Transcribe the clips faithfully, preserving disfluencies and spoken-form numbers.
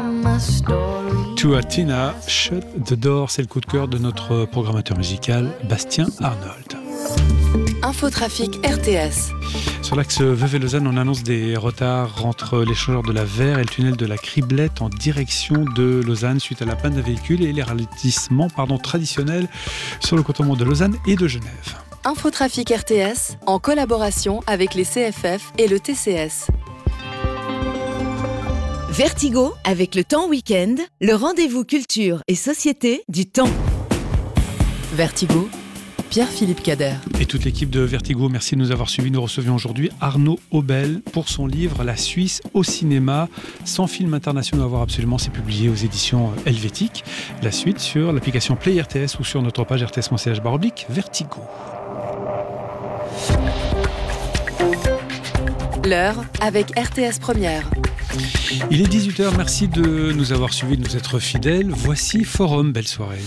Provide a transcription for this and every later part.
To Atina, Shut the Door, c'est le coup de cœur de notre programmateur musical, Bastien Arnold. Infotrafic R T S. Sur l'axe Vevey-Lausanne, on annonce des retards entre l'échangeur de la Verre et le tunnel de la Criblette en direction de Lausanne suite à la panne d'un véhicule et les ralentissements pardon, traditionnels sur le cantonnement de Lausanne et de Genève. Infotrafic R T S en collaboration avec les C F F et le T C S. Vertigo avec le Temps Week-end, le rendez-vous culture et société du Temps. Vertigo, Pierre-Philippe Cader. Et toute l'équipe de Vertigo, merci de nous avoir suivis. Nous recevions aujourd'hui Arnaud Aubel pour son livre « La Suisse au cinéma ». cent films internationaux à voir absolument, c'est publié aux éditions Helvétique. La suite sur l'application Play R T S ou sur notre page r t s point c h barre oblique Vertigo. L'heure avec R T S Première. Il est dix-huit heures, merci de nous avoir suivis, de nous être fidèles. Voici Forum, belle soirée.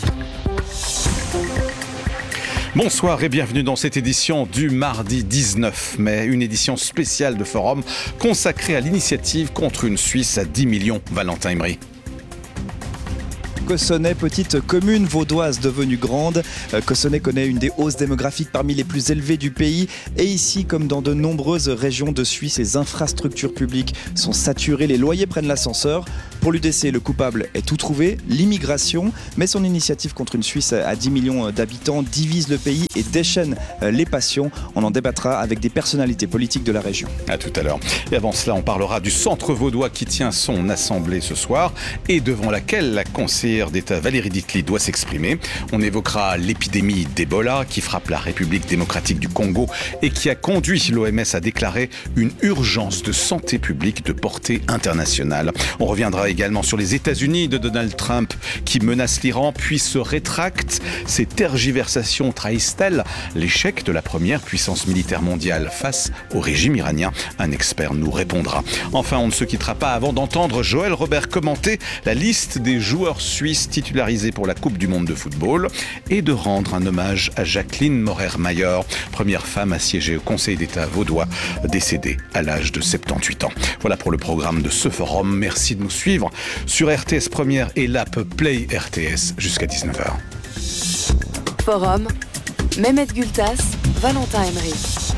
Bonsoir et bienvenue dans cette édition du mardi dix-neuf mai, une édition spéciale de Forum consacrée à l'initiative contre une Suisse à dix millions. Valentin Emery. Cossonay, petite commune vaudoise devenue grande. Cossonay connaît une des hausses démographiques parmi les plus élevées du pays. Et ici, comme dans de nombreuses régions de Suisse, les infrastructures publiques sont saturées, les loyers prennent l'ascenseur. Pour l'U D C, le coupable est tout trouvé, l'immigration. Mais son initiative contre une Suisse à dix millions d'habitants divise le pays et déchaîne les passions. On en débattra avec des personnalités politiques de la région. À tout à l'heure. Et avant cela, on parlera du centre vaudois qui tient son assemblée ce soir et devant laquelle la conseillère d'État Valérie Ditli doit s'exprimer. On évoquera l'épidémie d'Ebola qui frappe la République démocratique du Congo et qui a conduit l'O M S à déclarer une urgence de santé publique de portée internationale. On reviendra également sur les États-Unis de Donald Trump qui menacent l'Iran puis se rétractent. Ces tergiversations trahissent-elles l'échec de la première puissance militaire mondiale face au régime iranien? Un expert nous répondra. Enfin, on ne se quittera pas avant d'entendre Joël Robert commenter la liste des joueurs suisses titularisés pour la Coupe du Monde de football et de rendre un hommage à Jacqueline Morer-Mayer, première femme à siéger au Conseil d'État vaudois, décédée à l'âge de soixante-dix-huit ans. Voilà pour le programme de ce forum. Merci de nous suivre sur R T S Première et l'app Play R T S jusqu'à dix-neuf heures. Forum, Mehmet Gültas, Valentin Emery.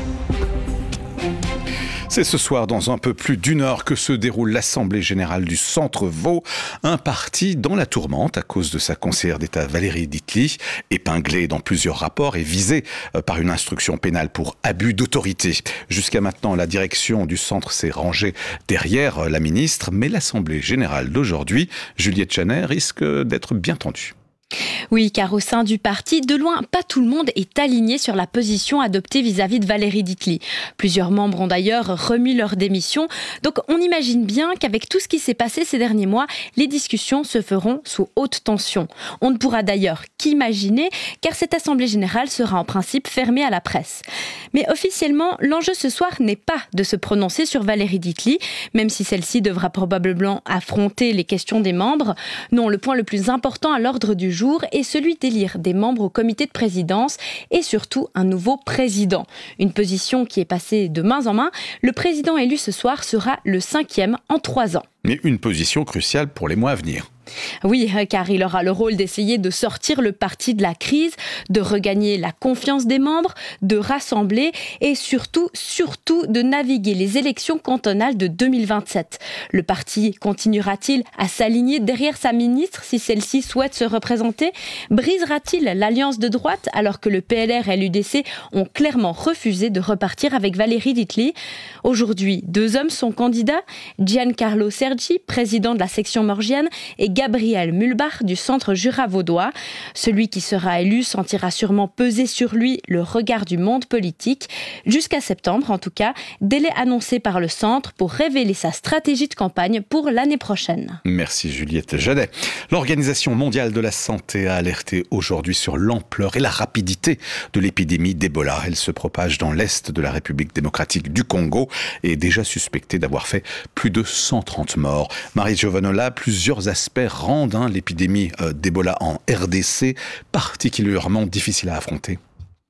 C'est ce soir, dans un peu plus d'une heure, que se déroule l'Assemblée générale du Centre Vaud, un parti dans la tourmente à cause de sa conseillère d'État Valérie Ditli, épinglée dans plusieurs rapports et visée par une instruction pénale pour abus d'autorité. Jusqu'à maintenant, la direction du centre s'est rangée derrière la ministre, mais l'Assemblée générale d'aujourd'hui, Juliette Chanet, risque d'être bien tendue. Oui, car au sein du parti, de loin, pas tout le monde est aligné sur la position adoptée vis-à-vis de Valérie Ditli. Plusieurs membres ont d'ailleurs remis leur démission. Donc on imagine bien qu'avec tout ce qui s'est passé ces derniers mois, les discussions se feront sous haute tension. On ne pourra d'ailleurs qu'imaginer, car cette assemblée générale sera en principe fermée à la presse. Mais officiellement, l'enjeu ce soir n'est pas de se prononcer sur Valérie Ditli, même si celle-ci devra probablement affronter les questions des membres. Non, le point le plus important à l'ordre du jour est celui d'élire des membres au comité de présidence et surtout un nouveau président. Une position qui est passée de main en main. Le président élu ce soir sera le cinquième en trois ans. Mais une position cruciale pour les mois à venir. Oui, car il aura le rôle d'essayer de sortir le parti de la crise, de regagner la confiance des membres, de rassembler et surtout, surtout de naviguer les élections cantonales de deux mille vingt-sept. Le parti continuera-t-il à s'aligner derrière sa ministre si celle-ci souhaite se représenter? Brisera-t-il l'alliance de droite alors que le P L R et l'U D C ont clairement refusé de repartir avec Valérie Ditli? Aujourd'hui, deux hommes sont candidats, Giancarlo Sergi, président de la section morgiane, et Gabriel Mulbach du Centre Jura vaudois. Celui qui sera élu sentira sûrement peser sur lui le regard du monde politique. Jusqu'à septembre, en tout cas, délai annoncé par le Centre pour révéler sa stratégie de campagne pour l'année prochaine. Merci Juliette Jadet. L'Organisation mondiale de la santé a alerté aujourd'hui sur l'ampleur et la rapidité de l'épidémie d'Ebola. Elle se propage dans l'est de la République démocratique du Congo et est déjà suspectée d'avoir fait plus de cent trente morts. Marie Giovanola, plusieurs aspects rendent hein, l'épidémie euh, d'Ebola en R D C particulièrement difficile à affronter.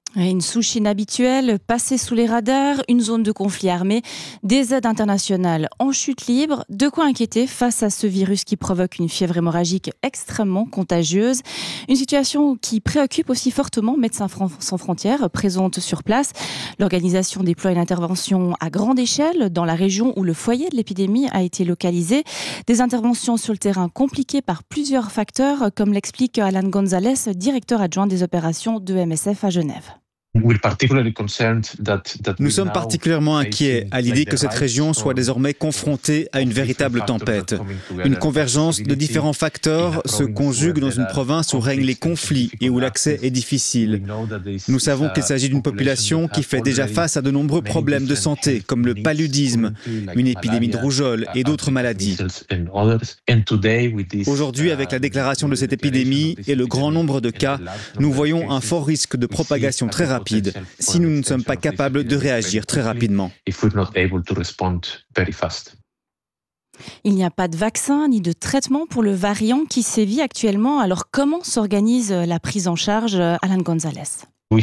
Une souche inhabituelle, passée sous les radars, une zone de conflit armé, des aides internationales en chute libre, de quoi inquiéter face à ce virus qui provoque une fièvre hémorragique extrêmement contagieuse. Une situation qui préoccupe aussi fortement Médecins sans frontières, présente sur place. L'organisation déploie une intervention à grande échelle dans la région où le foyer de l'épidémie a été localisé. Des interventions sur le terrain compliquées par plusieurs facteurs, comme l'explique Alan Gonzalez, directeur adjoint des opérations de M S F à Genève. Nous sommes particulièrement inquiets à l'idée que cette région soit désormais confrontée à une véritable tempête. Une convergence de différents facteurs se conjugue dans une province où règnent les conflits et où l'accès est difficile. Nous savons qu'il s'agit d'une population qui fait déjà face à de nombreux problèmes de santé, comme le paludisme, une épidémie de rougeole et d'autres maladies. Aujourd'hui, avec la déclaration de cette épidémie et le grand nombre de cas, nous voyons un fort risque de propagation très rapide si nous ne sommes pas capables de réagir très rapidement. Il n'y a pas de vaccin ni de traitement pour le variant qui sévit actuellement. Alors comment s'organise la prise en charge, Alan Gonzalez ? Nous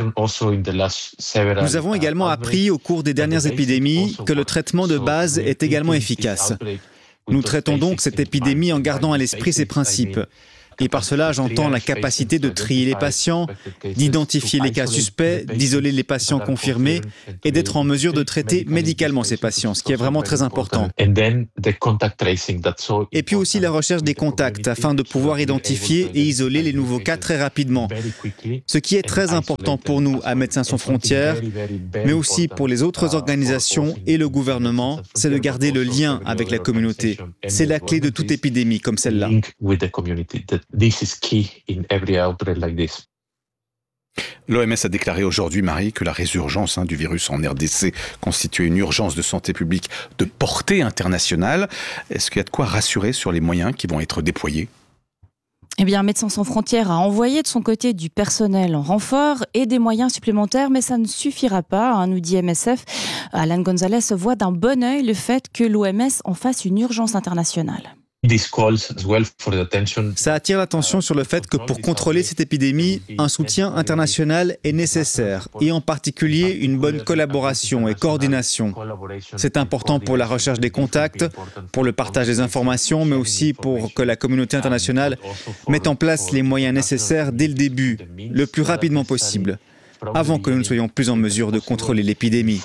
avons également appris au cours des dernières épidémies que le traitement de base est également efficace. Nous traitons donc cette épidémie en gardant à l'esprit ces principes. Et par cela, j'entends la capacité de trier les patients, d'identifier les cas suspects, d'isoler les patients confirmés et d'être en mesure de traiter médicalement ces patients, ce qui est vraiment très important. Et puis aussi la recherche des contacts afin de pouvoir identifier et isoler les nouveaux cas très rapidement. Ce qui est très important pour nous à Médecins sans frontières, mais aussi pour les autres organisations et le gouvernement, c'est de garder le lien avec la communauté. C'est la clé de toute épidémie comme celle-là. This is key in every outbreak like this. L'O M S a déclaré aujourd'hui, Marie, que la résurgence hein, du virus en R D C constituait une urgence de santé publique de portée internationale. Est-ce qu'il y a de quoi rassurer sur les moyens qui vont être déployés ? Eh bien, Médecins sans frontières a envoyé de son côté du personnel en renfort et des moyens supplémentaires, mais ça ne suffira pas, hein, nous dit M S F. Alan Gonzalez voit d'un bon œil le fait que l'O M S en fasse une urgence internationale. Ça attire l'attention sur le fait que pour contrôler cette épidémie, un soutien international est nécessaire, et en particulier une bonne collaboration et coordination. C'est important pour la recherche des contacts, pour le partage des informations, mais aussi pour que la communauté internationale mette en place les moyens nécessaires dès le début, le plus rapidement possible, avant que nous ne soyons plus en mesure de contrôler l'épidémie.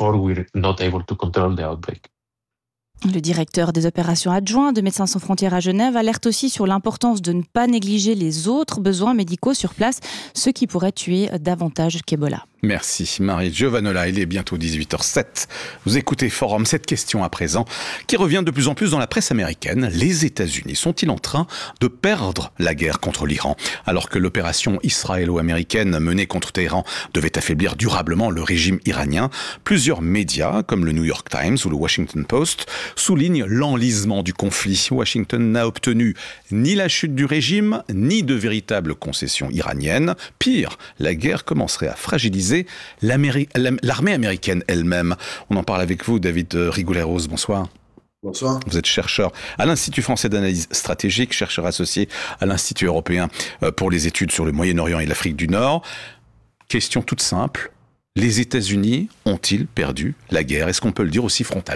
Le directeur des opérations adjoints de Médecins sans frontières à Genève alerte aussi sur l'importance de ne pas négliger les autres besoins médicaux sur place, ce qui pourrait tuer davantage qu'Ebola. Merci Marie Giovanola, il est bientôt dix-huit heures zéro. Vous écoutez Forum, cette question à présent qui revient de plus en plus dans la presse américaine. Les États-Unis sont-ils en train de perdre la guerre contre l'Iran ? Alors que l'opération israélo-américaine menée contre Téhéran devait affaiblir durablement le régime iranien, plusieurs médias comme le New York Times ou le Washington Post soulignent l'enlisement du conflit. Washington n'a obtenu ni la chute du régime, ni de véritables concessions iraniennes. Pire, la guerre commencerait à fragiliser L'améri- l'armée américaine elle-même. On en parle avec vous, David Rigoulet-Rose. Bonsoir. Bonsoir. Vous êtes chercheur à l'Institut français d'analyse stratégique, chercheur associé à l'Institut européen pour les études sur le Moyen-Orient et l'Afrique du Nord. Question toute simple. Les États-Unis ont-ils perdu la guerre ? Est-ce qu'on peut le dire aussi frontalement ?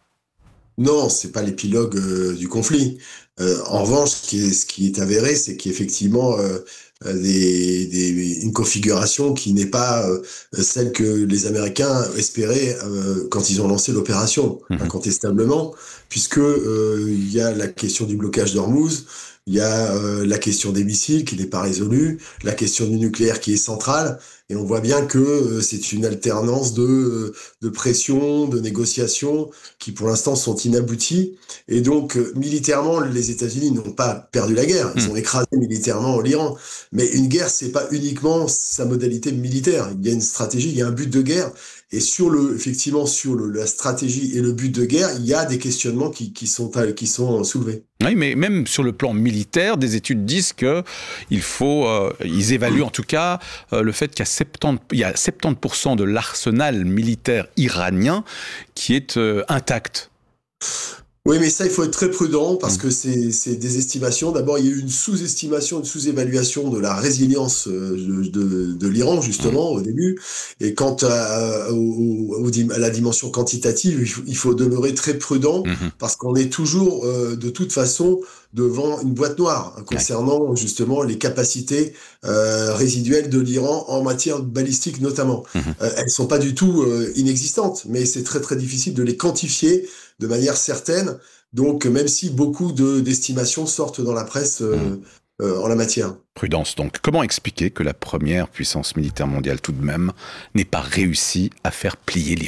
Non, c'est pas l'épilogue euh, du conflit. Euh, en revanche, ce qui est, ce qui est avéré, c'est qu'effectivement, euh, Des, des, une configuration qui n'est pas euh, celle que les Américains espéraient euh, quand ils ont lancé l'opération, mmh. incontestablement, puisque euh, il y a la question du blocage d'Ormuz, il y a euh, la question des missiles qui n'est pas résolue, la question du nucléaire qui est centrale, et on voit bien que euh, c'est une alternance de, euh, de pression, de négociations qui pour l'instant sont inabouties. Et donc euh, militairement, les États-Unis n'ont pas perdu la guerre, ils mmh. ont écrasé militairement l'Iran. Mais une guerre, c'est pas uniquement sa modalité militaire. Il y a une stratégie, il y a un but de guerre. Et sur le, effectivement, sur le, la stratégie et le but de guerre, il y a des questionnements qui, qui sont, qui sont soulevés. Oui, mais même sur le plan militaire, des études disent que il faut, euh, ils évaluent en tout cas euh, le fait qu'il y a soixante-dix, il y a soixante-dix pour cent de l'arsenal militaire iranien qui est euh, intact. Oui, mais ça, il faut être très prudent parce que c'est, c'est des estimations. D'abord, il y a eu une sous-estimation, une sous-évaluation de la résilience de, de, de l'Iran, justement, au début. Et quant à, au, au, à la dimension quantitative, il faut, il faut demeurer très prudent parce qu'on est toujours, euh, de toute façon, devant une boîte noire hein, concernant justement les capacités euh, résiduelles de l'Iran en matière balistique notamment. Mmh. Euh, elles sont pas du tout euh, inexistantes, mais c'est très très difficile de les quantifier de manière certaine. Donc même si beaucoup de, d'estimations sortent dans la presse euh, mmh. euh, en la matière. Prudence donc. Comment expliquer que la première puissance militaire mondiale tout de même n'ait pas réussi à faire plier l'Iran ?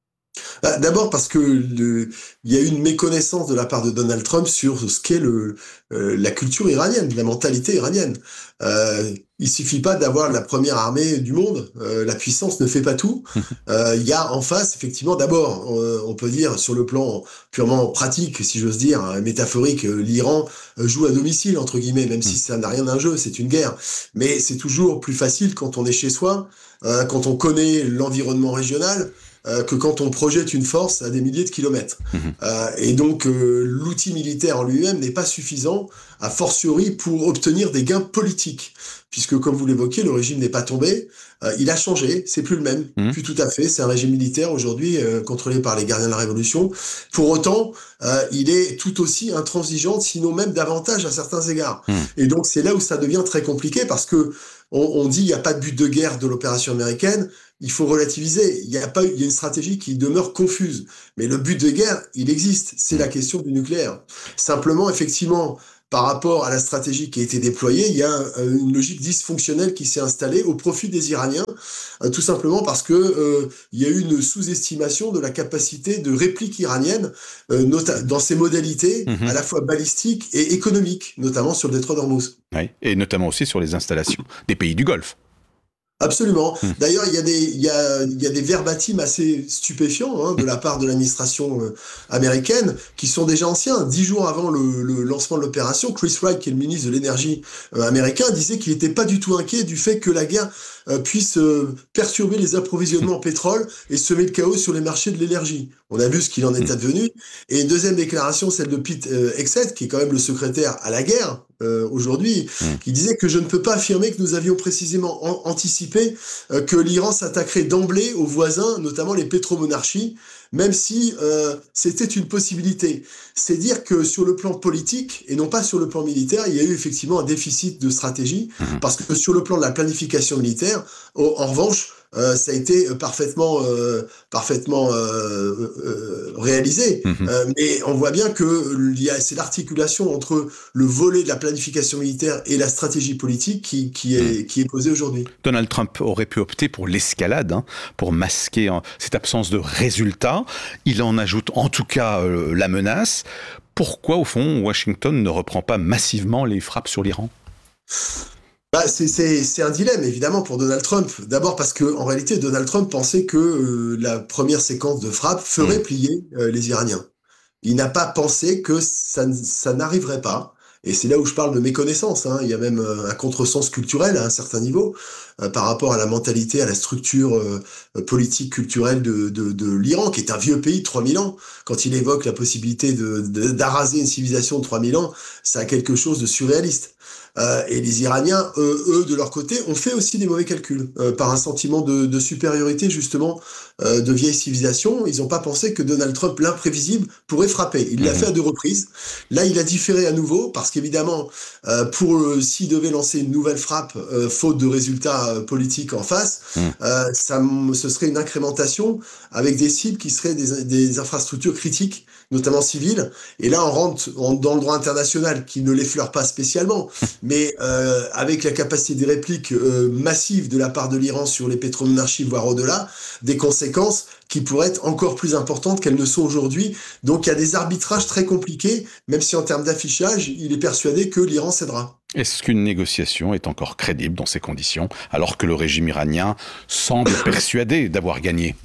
D'abord parce que le, il y a eu une méconnaissance de la part de Donald Trump sur ce qu'est le, euh, la culture iranienne, la mentalité iranienne. Euh, il suffit pas d'avoir la première armée du monde, euh, la puissance ne fait pas tout. Euh, il y a en face, effectivement, d'abord, on, on peut dire sur le plan purement pratique, si j'ose dire, hein, métaphorique, l'Iran joue à domicile, entre guillemets, même si ça n'a rien d'un jeu, c'est une guerre. Mais c'est toujours plus facile quand on est chez soi, euh, quand on connaît l'environnement régional, Euh, que quand on projette une force à des milliers de kilomètres. Mmh. Euh, et donc, euh, l'outil militaire en lui-même n'est pas suffisant, a fortiori pour obtenir des gains politiques. Puisque, comme vous l'évoquez, le régime n'est pas tombé, euh, il a changé, c'est plus le même, mmh. plus tout à fait. C'est un régime militaire aujourd'hui euh, contrôlé par les gardiens de la Révolution. Pour autant, euh, il est tout aussi intransigeant, sinon même davantage à certains égards. Mmh. Et donc, c'est là où ça devient très compliqué, parce que on, on dit il n'y a pas de but de guerre de l'opération américaine. Il faut relativiser. Il y a pas, il y a une stratégie qui demeure confuse. Mais le but de guerre, il existe. C'est la question du nucléaire. Simplement, effectivement, par rapport à la stratégie qui a été déployée, il y a une logique dysfonctionnelle qui s'est installée au profit des Iraniens, tout simplement parce que euh, il y a eu une sous-estimation de la capacité de réplique iranienne euh, nota- dans ses modalités mmh. à la fois balistiques et économiques, notamment sur le détroit d'Ormuz. Oui, et notamment aussi sur les installations des pays du Golfe. Absolument. D'ailleurs, il y a des, il y a, il y a des verbatims assez stupéfiants hein, de la part de l'administration euh, américaine qui sont déjà anciens. Dix jours avant le, le lancement de l'opération, Chris Wright, qui est le ministre de l'énergie euh, américain, disait qu'il n'était pas du tout inquiet du fait que la guerre euh, puisse euh, perturber les approvisionnements en pétrole et semer le chaos sur les marchés de l'énergie. On a vu ce qu'il en est advenu. Et une deuxième déclaration, celle de Pete euh, Hegseth, qui est quand même le secrétaire à la guerre euh, aujourd'hui, mmh. qui disait que je ne peux pas affirmer que nous avions précisément an- anticipé euh, que l'Iran s'attaquerait d'emblée aux voisins, notamment les pétromonarchies, même si euh, c'était une possibilité. C'est dire que sur le plan politique, et non pas sur le plan militaire, il y a eu effectivement un déficit de stratégie, mmh. parce que sur le plan de la planification militaire, au, en revanche, Euh, ça a été parfaitement, euh, parfaitement euh, euh, réalisé. Mmh. Euh, mais on voit bien que il y a, c'est l'articulation entre le volet de la planification militaire et la stratégie politique qui, qui, est, mmh. qui est posée aujourd'hui. Donald Trump aurait pu opter pour l'escalade, hein, pour masquer hein, cette absence de résultats. Il en ajoute en tout cas euh, la menace. Pourquoi, au fond, Washington ne reprend pas massivement les frappes sur l'Iran ? Bah, c'est, c'est, c'est un dilemme, évidemment, pour Donald Trump. D'abord parce que, en réalité, Donald Trump pensait que euh, la première séquence de frappe ferait mmh. plier euh, les Iraniens. Il n'a pas pensé que ça, ça n'arriverait pas. Et c'est là où je parle de méconnaissance. Hein. Il y a même euh, un contresens culturel à un certain niveau euh, par rapport à la mentalité, à la structure euh, politique, culturelle de, de, de l'Iran, qui est un vieux pays de trois mille ans. Quand il évoque la possibilité de, de, d'araser une civilisation de trois mille ans, ça a quelque chose de surréaliste. Euh, et les Iraniens, eux, eux, de leur côté, ont fait aussi des mauvais calculs. Euh, par un sentiment de, de supériorité, justement, euh, de vieille civilisation. Ils n'ont pas pensé que Donald Trump, l'imprévisible, pourrait frapper. Il mmh. l'a fait à deux reprises. Là, il a différé à nouveau, parce qu'évidemment, euh, pour euh, s'il devait lancer une nouvelle frappe, euh, faute de résultats euh, politiques en face, mmh. euh, ça, ce serait une incrémentation avec des cibles qui seraient des, des infrastructures critiques, notamment civiles. Et là, on rentre on, dans le droit international, qui ne l'effleure pas spécialement, mais euh, avec la capacité des répliques euh, massives de la part de l'Iran sur les pétromonarchies, voire au-delà, des conséquences qui pourraient être encore plus importantes qu'elles ne sont aujourd'hui. Donc il y a des arbitrages très compliqués, même si en termes d'affichage, il est persuadé que l'Iran cédera. Est-ce qu'une négociation est encore crédible dans ces conditions, alors que le régime iranien semble persuadé d'avoir gagné ?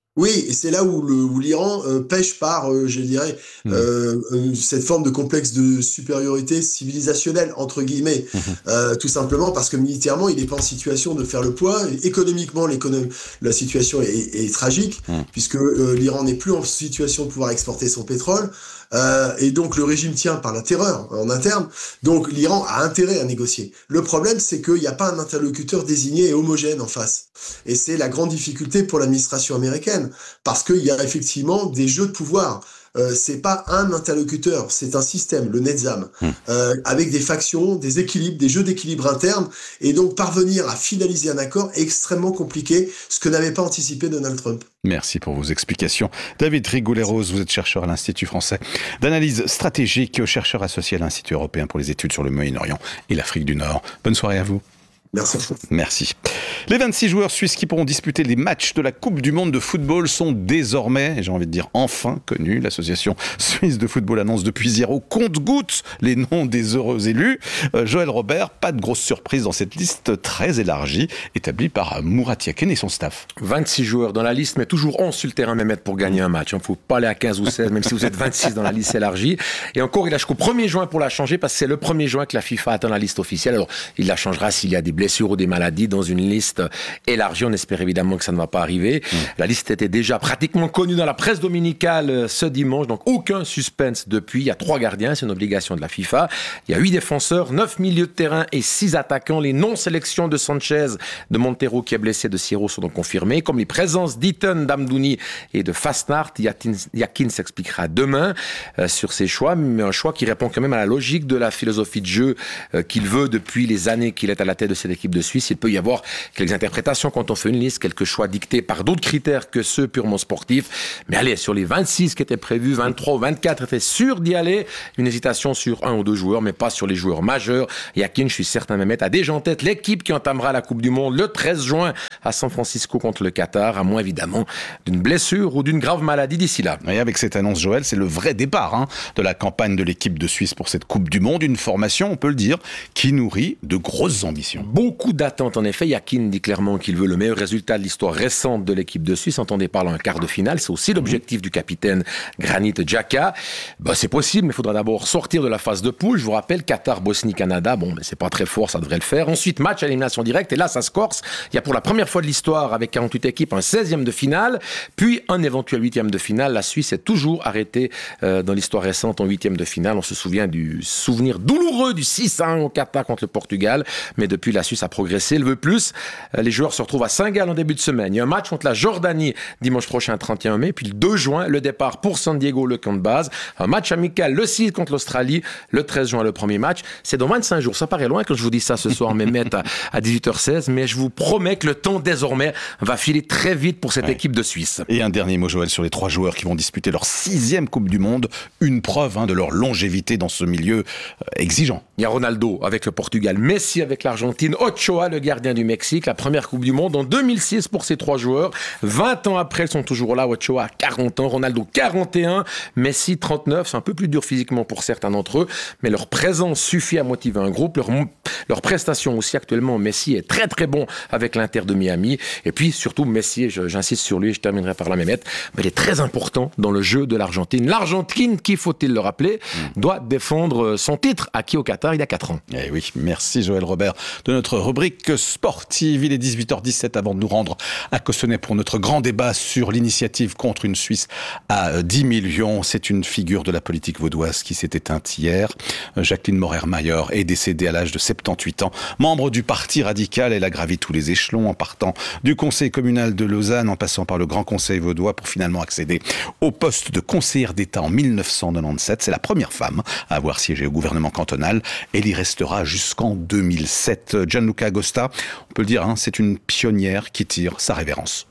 Oui, et c'est là où, le, où l'Iran euh, pêche par, euh, je dirais, mmh. euh, euh, cette forme de complexe de supériorité civilisationnelle, entre guillemets, mmh. euh, tout simplement parce que militairement, il n'est pas en situation de faire le poids. Économiquement, la situation est, est tragique, mmh. puisque euh, l'Iran n'est plus en situation de pouvoir exporter son pétrole. Euh, et donc le régime tient par la terreur en interne, donc l'Iran a intérêt à négocier. Le problème, c'est qu'il n'y a pas un interlocuteur désigné et homogène en face. Et c'est la grande difficulté pour l'administration américaine, parce qu'il y a effectivement des jeux de pouvoir. Euh, c'est pas un interlocuteur, c'est un système, le Netzam, mmh. euh, avec des factions, des équilibres, des jeux d'équilibre internes, et donc parvenir à finaliser un accord est extrêmement compliqué, ce que n'avait pas anticipé Donald Trump. Merci pour vos explications. David Rigoulet-Rose, vous êtes chercheur à l'Institut français d'analyse stratégique, chercheur associé à l'Institut européen pour les études sur le Moyen-Orient et l'Afrique du Nord. Bonne soirée à vous. Merci. Merci. Les vingt-six joueurs suisses qui pourront disputer les matchs de la Coupe du Monde de football sont désormais, et j'ai envie de dire enfin, connus. L'Association suisse de football annonce depuis hier au compte-gouttes les noms des heureux élus. Euh, Joël Robert, pas de grosse surprise dans cette liste très élargie, établie par Murat Yakin et son staff. vingt-six joueurs dans la liste, mais toujours onze sur le terrain même pour gagner un match. Il ne faut pas aller à quinze ou seize, même si vous êtes vingt-six dans la liste élargie. Et encore, il a jusqu'au premier juin pour la changer, parce que c'est le premier juin que la FIFA atteint la liste officielle. Alors, il la changera s'il y a des blessures ou des maladies dans une liste élargie. On espère évidemment que ça ne va pas arriver. Mmh. La liste était déjà pratiquement connue dans la presse dominicale ce dimanche, donc aucun suspense depuis. Il y a trois gardiens, c'est une obligation de la FIFA. Il y a huit défenseurs, neuf milieux de terrain et six attaquants. Les non-sélections de Sanchez, de Montero qui est blessé, de Sierro sont donc confirmées, comme les présences d'Eaton, d'Amdouni et de Fastnart. Yakin s'expliquera demain euh, sur ses choix, mais un choix qui répond quand même à la logique de la philosophie de jeu euh, qu'il veut depuis les années qu'il est à la tête de cette équipe de Suisse. Il peut y avoir quelques interprétations quand on fait une liste, quelques choix dictés par d'autres critères que ceux purement sportifs. Mais allez, sur les vingt-six qui étaient prévus, vingt-trois ou vingt-quatre étaient sûrs d'y aller. Une hésitation sur un ou deux joueurs, mais pas sur les joueurs majeurs. Yakin, je suis certain, me mettre à déjà en tête l'équipe qui entamera la Coupe du Monde le treize juin à San Francisco contre le Qatar, à moins évidemment d'une blessure ou d'une grave maladie d'ici là. Et avec cette annonce, Joël, c'est le vrai départ hein, de la campagne de l'équipe de Suisse pour cette Coupe du Monde. Une formation, on peut le dire, qui nourrit de grosses ambitions. Beaucoup d'attentes, en effet. Yakin dit clairement qu'il veut le meilleur résultat de l'histoire récente de l'équipe de Suisse. Entendez par là un quart de finale. C'est aussi l'objectif du capitaine Granit Xhaka. Ben, c'est possible, mais il faudra d'abord sortir de la phase de poule. Je vous rappelle, Qatar, Bosnie, Canada. Bon, mais c'est pas très fort, ça devrait le faire. Ensuite, match à élimination directe. Et là, ça se corse. Il y a pour la première fois de l'histoire, avec quarante-huit équipes, un seizième de finale, puis un éventuel huitième de finale. La Suisse est toujours arrêtée euh, dans l'histoire récente en huitième de finale. On se souvient du souvenir douloureux du six à un au Qatar contre le Portugal. Mais depuis, la Suisse a progressé. Elle veut plus. Les joueurs se retrouvent à Saint-Gall en début de semaine. Il y a un match contre la Jordanie dimanche prochain, trente et un mai. Puis le deux juin, le départ pour San Diego, le camp de base. Un match amical le six contre l'Australie. Le treize juin, le premier match. C'est dans vingt-cinq jours. Ça paraît loin quand je vous dis ça ce soir, mais mettre à, à dix-huit heures seize. Mais je vous promets que le temps désormais va filer très vite pour cette ouais. équipe de Suisse. Et un dernier mot, Joël, sur les trois joueurs qui vont disputer leur sixième Coupe du Monde. Une preuve hein, de leur longévité dans ce milieu euh, exigeant. Il y a Ronaldo avec le Portugal, Messi avec l'Argentine, Ochoa, le gardien du Mexique. La première Coupe du Monde en deux mille six pour ces trois joueurs. vingt ans après, ils sont toujours là. Ochoa a quarante ans, Ronaldo quarante et un, Messi trente-neuf. C'est un peu plus dur physiquement pour certains d'entre eux, mais leur présence suffit à motiver un groupe. Leur, leur prestation aussi actuellement, Messi est très très bon avec l'Inter de Miami. Et puis surtout, Messi, je, j'insiste sur lui, je terminerai par la mémette, mais il est très important dans le jeu de l'Argentine. L'Argentine, qui faut-il le rappeler, mmh. doit défendre son titre acquis au Qatar il y a quatre ans. Eh oui, merci Joël Robert de notre rubrique sportive. Il est dix-huit heures dix-sept avant de nous rendre à Cossonay pour notre grand débat sur l'initiative contre une Suisse à dix millions. C'est une figure de la politique vaudoise qui s'est éteinte hier. Jacqueline Morer-Mayer est décédée à l'âge de soixante-dix-huit ans. Membre du Parti radical, elle a gravi tous les échelons en partant du conseil communal de Lausanne en passant par le Grand Conseil vaudois pour finalement accéder au poste de conseillère d'État en mille neuf cent quatre-vingt-dix-sept. C'est la première femme à avoir siégé au gouvernement cantonal. Elle y restera jusqu'en deux mille sept. Gianluca Agosta, on peut le dire, hein, c'est une pionnière qui tire sa révérence.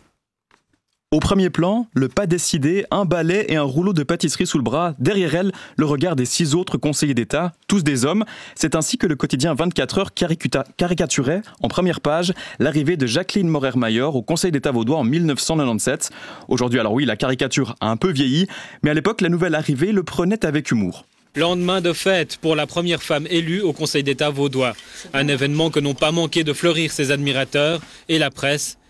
Au premier plan, le pas décidé, un balai et un rouleau de pâtisserie sous le bras. Derrière elle, le regard des six autres conseillers d'État, tous des hommes. C'est ainsi que le quotidien vingt-quatre heures caricuta- caricaturait, en première page, l'arrivée de Jacqueline Morer-Mayer au Conseil d'État vaudois en mille neuf cent quatre-vingt-dix-sept. Aujourd'hui, alors oui, la caricature a un peu vieilli, mais à l'époque, la nouvelle arrivée le prenait avec humour. Lendemain de fête pour la première femme élue au Conseil d'État vaudois. Un événement que n'ont pas manqué de fleurir ses admirateurs et la presse,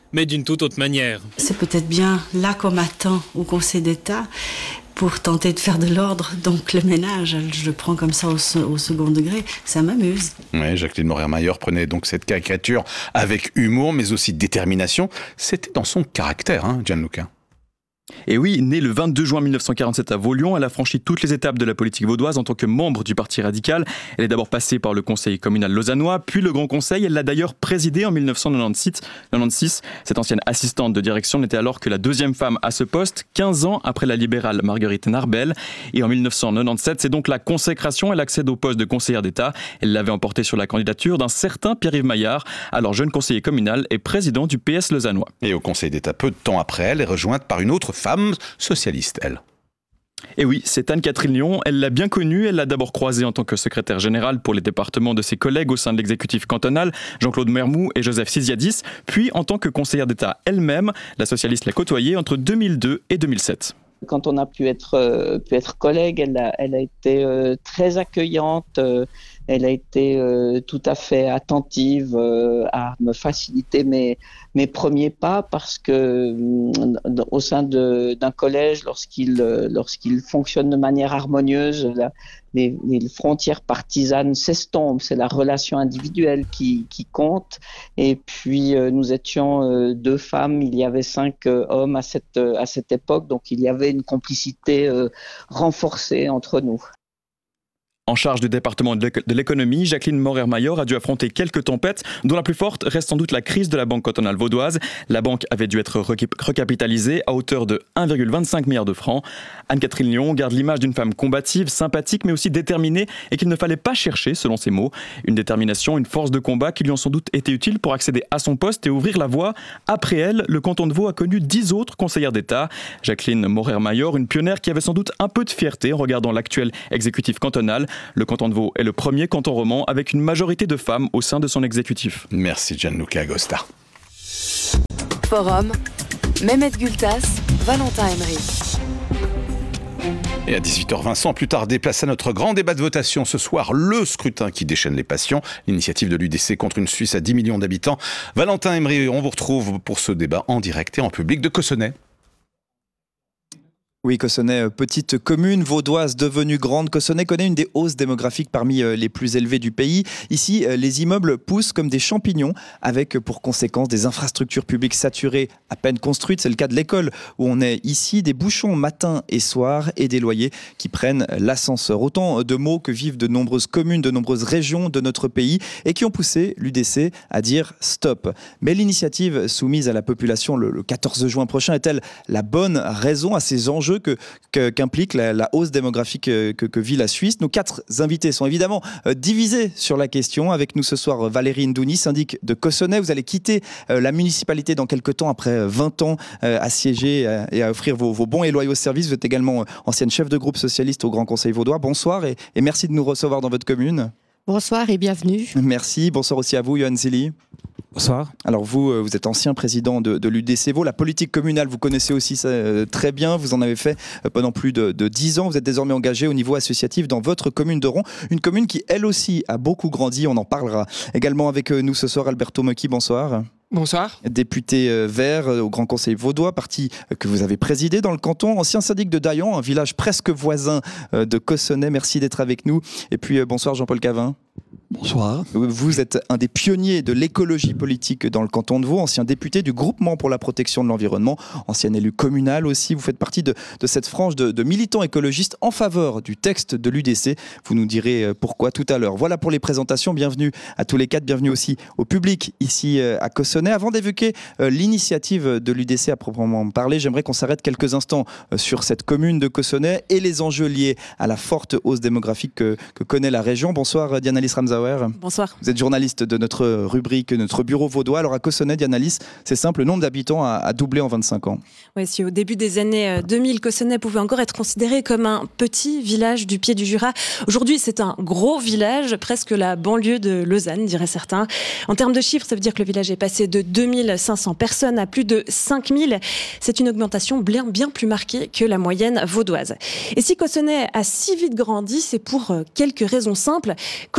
mais d'une toute autre manière. C'est peut-être bien là qu'on m'attend au Conseil d'État pour tenter de faire de l'ordre, donc le ménage, je le prends comme ça au, au second degré, ça m'amuse. Oui, Jacqueline Morer-Maillot prenait donc cette caricature avec humour, mais aussi détermination. C'était dans son caractère, hein, Gianluca. Et oui, née le vingt-deux juin mille neuf cent quarante-sept à Vaulion, elle a franchi toutes les étapes de la politique vaudoise en tant que membre du Parti radical. Elle est d'abord passée par le conseil communal lausannois, puis le Grand Conseil. Elle l'a d'ailleurs présidé en mille neuf cent quatre-vingt-seize. Cette ancienne assistante de direction n'était alors que la deuxième femme à ce poste, quinze ans après la libérale Marguerite Narbel. Et en mille neuf cent quatre-vingt-dix-sept, c'est donc la consécration. Elle accède au poste de conseillère d'État. Elle l'avait emporté sur la candidature d'un certain Pierre-Yves Maillard, alors jeune conseiller communal et président du P S lausannois. Et au Conseil d'État, peu de temps après, elle est rejointe par une autre femme socialiste, elle. Et oui, c'est Anne-Catherine Lyon. Elle l'a bien connue. Elle l'a d'abord croisée en tant que secrétaire générale pour les départements de ses collègues au sein de l'exécutif cantonal, Jean-Claude Mermoux et Joseph Siziadis, puis en tant que conseillère d'État elle-même. La socialiste l'a côtoyée entre deux mille deux et deux mille sept. Quand on a pu être, euh, pu être collègue, elle a, elle a été euh, très accueillante, euh, elle a été euh, tout à fait attentive euh, à me faciliter mes, mes premiers pas parce que euh, au sein de, d'un collège, lorsqu'il, euh, lorsqu'il fonctionne de manière harmonieuse, la, les, les frontières partisanes s'estompent, c'est la relation individuelle qui, qui compte. Et puis euh, nous étions euh, deux femmes, il y avait cinq euh, hommes à cette, euh, à cette époque, donc il y avait une complicité euh, renforcée entre nous. En charge du département de l'économie, Jacqueline Morer-Maillot a dû affronter quelques tempêtes, dont la plus forte reste sans doute la crise de la Banque cantonale vaudoise. La banque avait dû être recapitalisée à hauteur de un virgule vingt-cinq milliard de francs. Anne-Catherine Lyon garde l'image d'une femme combative, sympathique, mais aussi déterminée et qu'il ne fallait pas chercher, selon ses mots. Une détermination, une force de combat qui lui ont sans doute été utile pour accéder à son poste et ouvrir la voie. Après elle, le canton de Vaud a connu dix autres conseillères d'État. Jacqueline Morer-Maillot, une pionnière qui avait sans doute un peu de fierté en regardant l'actuel exécutif cantonal. Le canton de Vaud est le premier canton roman avec une majorité de femmes au sein de son exécutif. Merci Gianluca Agosta. Forum, Mehmet Gültas, Valentin Emery. Et à dix-huit heures vingt, sans plus tarder, place à notre grand débat de votation. Ce soir, le scrutin qui déchaîne les passions. L'initiative de l'U D C contre une Suisse à dix millions d'habitants. Valentin Emery, on vous retrouve pour ce débat en direct et en public de Cossonay. Oui, Cossonay, petite commune vaudoise devenue grande. Cossonay connaît une des hausses démographiques parmi les plus élevées du pays. Ici, les immeubles poussent comme des champignons avec pour conséquence des infrastructures publiques saturées à peine construites. C'est le cas de l'école où on est ici, des bouchons matin et soir et des loyers qui prennent l'ascenseur. Autant de maux que vivent de nombreuses communes, de nombreuses régions de notre pays et qui ont poussé l'U D C à dire stop. Mais l'initiative soumise à la population le quatorze juin prochain est-elle la bonne raison à ces enjeux Que, que, qu'implique la, la hausse démographique que, que vit la Suisse? Nos quatre invités sont évidemment euh, divisés sur la question. Avec nous ce soir, Valérie Ndouni, syndic de Cossonay. Vous allez quitter euh, la municipalité dans quelques temps, après vingt ans euh, à siéger euh, et à offrir vos, vos bons et loyaux services. Vous êtes également euh, ancienne chef de groupe socialiste au Grand Conseil vaudois. Bonsoir et, et merci de nous recevoir dans votre commune. Bonsoir et bienvenue. Merci. Bonsoir aussi à vous, Johan Zilli. Bonsoir. Alors vous, vous êtes ancien président de, de l'U D C Vaud. La politique communale, vous connaissez aussi ça euh, très bien. Vous en avez fait euh, pendant plus de, de dix ans. Vous êtes désormais engagé au niveau associatif dans votre commune de Ron. Une commune qui, elle aussi, a beaucoup grandi. On en parlera également avec nous ce soir. Alberto Mocchi, bonsoir. Bonsoir. Député euh, vert euh, au Grand Conseil vaudois, parti euh, que vous avez présidé dans le canton. Ancien syndic de Daillon, un village presque voisin euh, de Cossonay. Merci d'être avec nous. Et puis euh, bonsoir Jean-Paul Cavin. Bonsoir. Vous êtes un des pionniers de l'écologie politique dans le canton de Vaud, ancien député du groupement pour la protection de l'environnement, ancien élu communal aussi. Vous faites partie de, de cette frange de, de militants écologistes en faveur du texte de l'U D C. Vous nous direz pourquoi tout à l'heure. Voilà pour les présentations. Bienvenue à tous les quatre. Bienvenue aussi au public ici à Cossonay. Avant d'évoquer l'initiative de l'U D C à proprement parler, j'aimerais qu'on s'arrête quelques instants sur cette commune de Cossonay et les enjeux liés à la forte hausse démographique que, que connaît la région. Bonsoir Diana Alice Ramsauer. Bonsoir. Vous êtes journaliste de notre rubrique, notre bureau vaudois. Alors à Cossonay, Diana Alice, c'est simple, le nombre d'habitants a, a doublé en vingt-cinq ans. Oui, si au début des années deux mille, Cossonay pouvait encore être considéré comme un petit village du pied du Jura. Aujourd'hui, c'est un gros village, presque la banlieue de Lausanne, diraient certains. En termes de chiffres, ça veut dire que le village est passé de deux mille cinq cents personnes à plus de cinq mille. C'est une augmentation bien, bien plus marquée que la moyenne vaudoise. Et si Cossonay a si vite grandi, c'est pour quelques raisons simples. Cossonay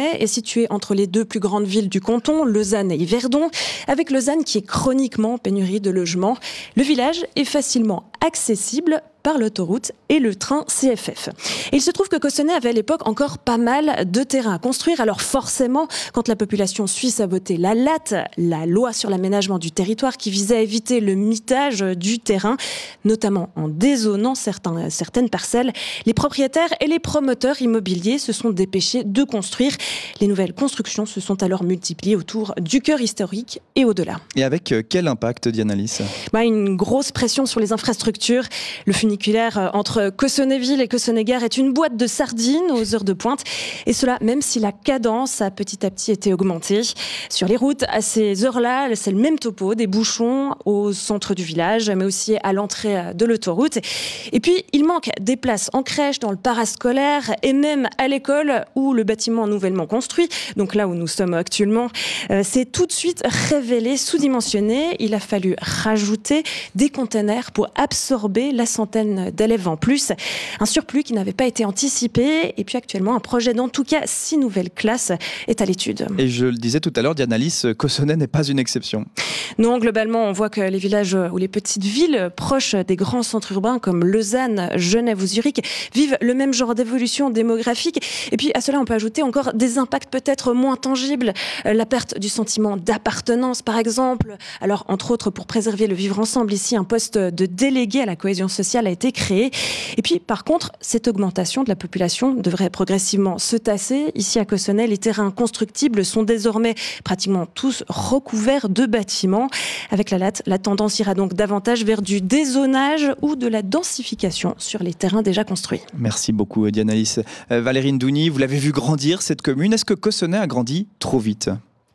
Cossonay est situé entre les deux plus grandes villes du canton, Lausanne et Yverdon, avec Lausanne qui est chroniquement pénurie de logements. Le village est facilement accessible par l'autoroute et le train C F F. Et il se trouve que Cossonay avait à l'époque encore pas mal de terrain à construire. Alors forcément, quand la population suisse a voté la L A T, la loi sur l'aménagement du territoire qui visait à éviter le mitage du terrain, notamment en dézonant certains, certaines parcelles, les propriétaires et les promoteurs immobiliers se sont dépêchés de construire. Les nouvelles constructions se sont alors multipliées autour du cœur historique et au-delà. Et avec quel impact, Diana Lys ? Bah, une grosse pression sur les infrastructures. Le funiculaire entre Cossonayville et Cossonay-Gare est une boîte de sardines aux heures de pointe. Et cela, même si la cadence a petit à petit été augmentée. Sur les routes, à ces heures-là, c'est le même topo, des bouchons au centre du village, mais aussi à l'entrée de l'autoroute. Et puis, il manque des places en crèche, dans le parascolaire et même à l'école où le bâtiment nouvellement construit, donc là où nous sommes actuellement, euh, c'est tout de suite révélé sous-dimensionné. Il a fallu rajouter des containers pour absorber la centaine d'élèves en plus. Un surplus qui n'avait pas été anticipé. Et puis actuellement, un projet d'en tout cas six nouvelles classes est à l'étude. Et je le disais tout à l'heure, Diana Lys, Cossonay n'est pas une exception. Non, globalement, on voit que les villages ou les petites villes proches des grands centres urbains comme Lausanne, Genève ou Zurich vivent le même genre d'évolution démographique. Et puis à cela, on peut ajouter encore des impacts peut-être moins tangibles. La perte du sentiment d'appartenance, par exemple. Alors, entre autres, pour préserver le vivre ensemble, ici, un poste de délégué à la cohésion sociale a été créé. Et puis, par contre, cette augmentation de la population devrait progressivement se tasser. Ici, à Cossonay, les terrains constructibles sont désormais pratiquement tous recouverts de bâtiments. Avec la L A T, la tendance ira donc davantage vers du dézonage ou de la densification sur les terrains déjà construits. Merci beaucoup, Diana Lys. Euh, Valérie Ndouni, vous l'avez vu grandir, cette commune. Est-ce que Cossonay a grandi trop vite ?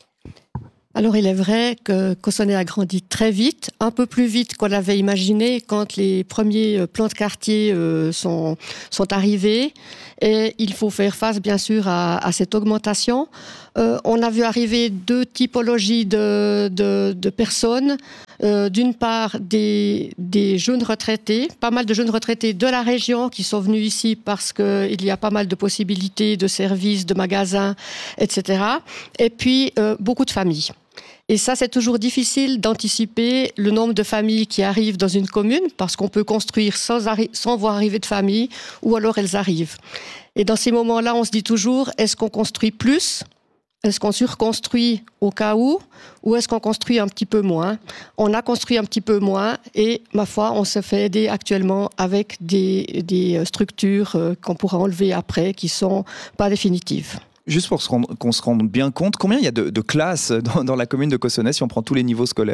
Alors il est vrai que Cossonay a grandi très vite, un peu plus vite qu'on l'avait imaginé quand les premiers plans de quartier euh, sont, sont arrivés. Et il faut faire face bien sûr à, à cette augmentation. Euh, on a vu arriver deux typologies de, de, de personnes. Euh, d'une part, des, des jeunes retraités, pas mal de jeunes retraités de la région qui sont venus ici parce qu'il y a pas mal de possibilités de services, de magasins, et cetera. Et puis, euh, beaucoup de familles. Et ça, c'est toujours difficile d'anticiper le nombre de familles qui arrivent dans une commune parce qu'on peut construire sans, arri- sans voir arriver de familles ou alors elles arrivent. Et dans ces moments-là, on se dit toujours, est-ce qu'on construit plus ? Est-ce qu'on surconstruit au cas où ou est-ce qu'on construit un petit peu moins ? On a construit un petit peu moins et, ma foi, on se fait aider actuellement avec des, des structures qu'on pourra enlever après qui ne sont pas définitives. Juste pour se rendre, qu'on se rende bien compte, combien il y a de, de classes dans, dans la commune de Cossonay si on prend tous les niveaux scolaires ?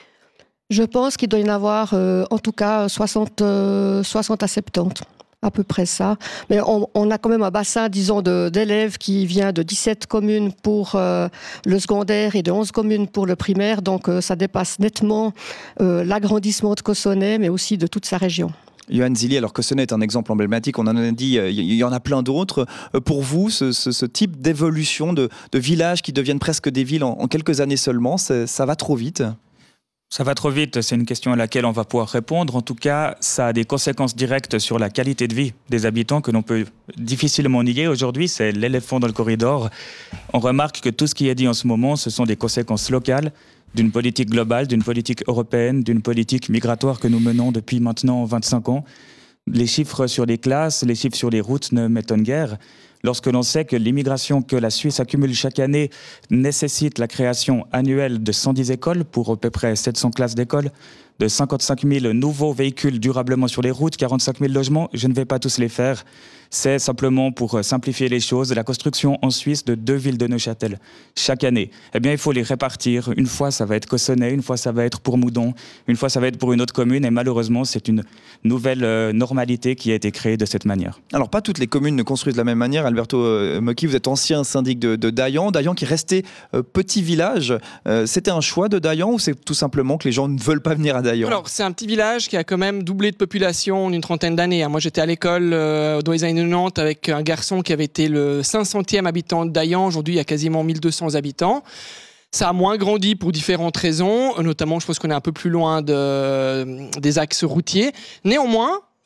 Je pense qu'il doit y en avoir euh, en tout cas soixante, euh, soixante à soixante-dix. À peu près ça. Mais on, on a quand même un bassin, disons, de, d'élèves qui vient de dix-sept communes pour euh, le secondaire et de onze communes pour le primaire. Donc, euh, ça dépasse nettement euh, l'agrandissement de Cossonay, mais aussi de toute sa région. Johan Zilli, alors Cossonay est un exemple emblématique, on en a dit, il y en a plein d'autres. Pour vous, ce, ce, ce type d'évolution de, de villages qui deviennent presque des villes en, en quelques années seulement, ça va trop vite ? Ça va trop vite, c'est une question à laquelle on va pouvoir répondre. En tout cas, ça a des conséquences directes sur la qualité de vie des habitants que l'on peut difficilement nier. Aujourd'hui, c'est l'éléphant dans le corridor. On remarque que tout ce qui est dit en ce moment, ce sont des conséquences locales d'une politique globale, d'une politique européenne, d'une politique migratoire que nous menons depuis maintenant vingt-cinq ans. Les chiffres sur les classes, les chiffres sur les routes ne m'étonnent guère. Lorsque l'on sait que l'immigration que la Suisse accumule chaque année nécessite la création annuelle de cent dix écoles pour à peu près sept cents classes d'école, de cinquante-cinq mille nouveaux véhicules durablement sur les routes, quarante-cinq mille logements, je ne vais pas tous les faire. C'est simplement pour simplifier les choses, la construction en Suisse de deux villes de Neuchâtel chaque année. Eh bien, il faut les répartir. Une fois, ça va être Cossonay, une fois, ça va être pour Moudon, une fois, ça va être pour une autre commune. Et malheureusement, c'est une nouvelle euh, normalité qui a été créée de cette manière. Alors, pas toutes les communes ne construisent de la même manière. Alberto euh, Mocchi, vous êtes ancien syndic de, de Dayan. Dayan qui restait euh, petit village. Euh, c'était un choix de Dayan ou c'est tout simplement que les gens ne veulent pas venir à Dayan ? Alors, c'est un petit village qui a quand même doublé de population en une trentaine d'années. Moi, j'étais à l'école euh, dans les années quatre-vingt-dix avec un garçon qui avait été le cinq centième habitant de Dayan. Aujourd'hui, il y a quasiment mille deux cents habitants. Ça a moins grandi pour différentes raisons, notamment je pense qu'on est un peu plus loin de, des axes routiers. Néanmoins,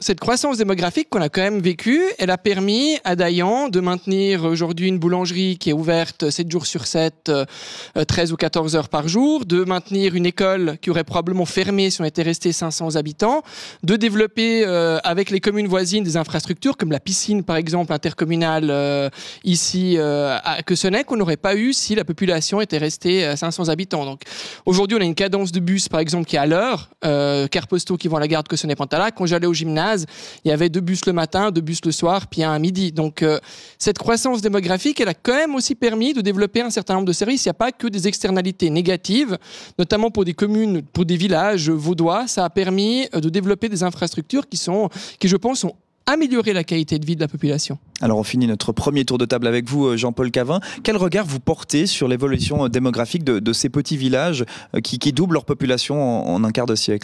cette croissance démographique qu'on a quand même vécue, elle a permis à Dayan de maintenir aujourd'hui une boulangerie qui est ouverte sept jours sur sept, euh, treize ou quatorze heures par jour, de maintenir une école qui aurait probablement fermé si on était resté cinq cents habitants, de développer euh, avec les communes voisines des infrastructures comme la piscine par exemple intercommunale euh, ici euh, à Cossonay qu'on n'aurait pas eu si la population était restée à cinq cents habitants. Donc aujourd'hui on a une cadence de bus par exemple qui est à l'heure, euh, cars postaux qui vont à la gare de Cossonay-Pantalac. Quand j'allais au gymnase, il y avait deux bus le matin, deux bus le soir, puis un à midi. Donc euh, cette croissance démographique, elle a quand même aussi permis de développer un certain nombre de services. Il n'y a pas que des externalités négatives, notamment pour des communes, pour des villages vaudois. Ça a permis de développer des infrastructures qui, sont, qui je pense, ont amélioré la qualité de vie de la population. Alors on finit notre premier tour de table avec vous, Jean-Paul Cavin. Quel regard vous portez sur l'évolution démographique de, de ces petits villages qui, qui doublent leur population en, en un quart de siècle ?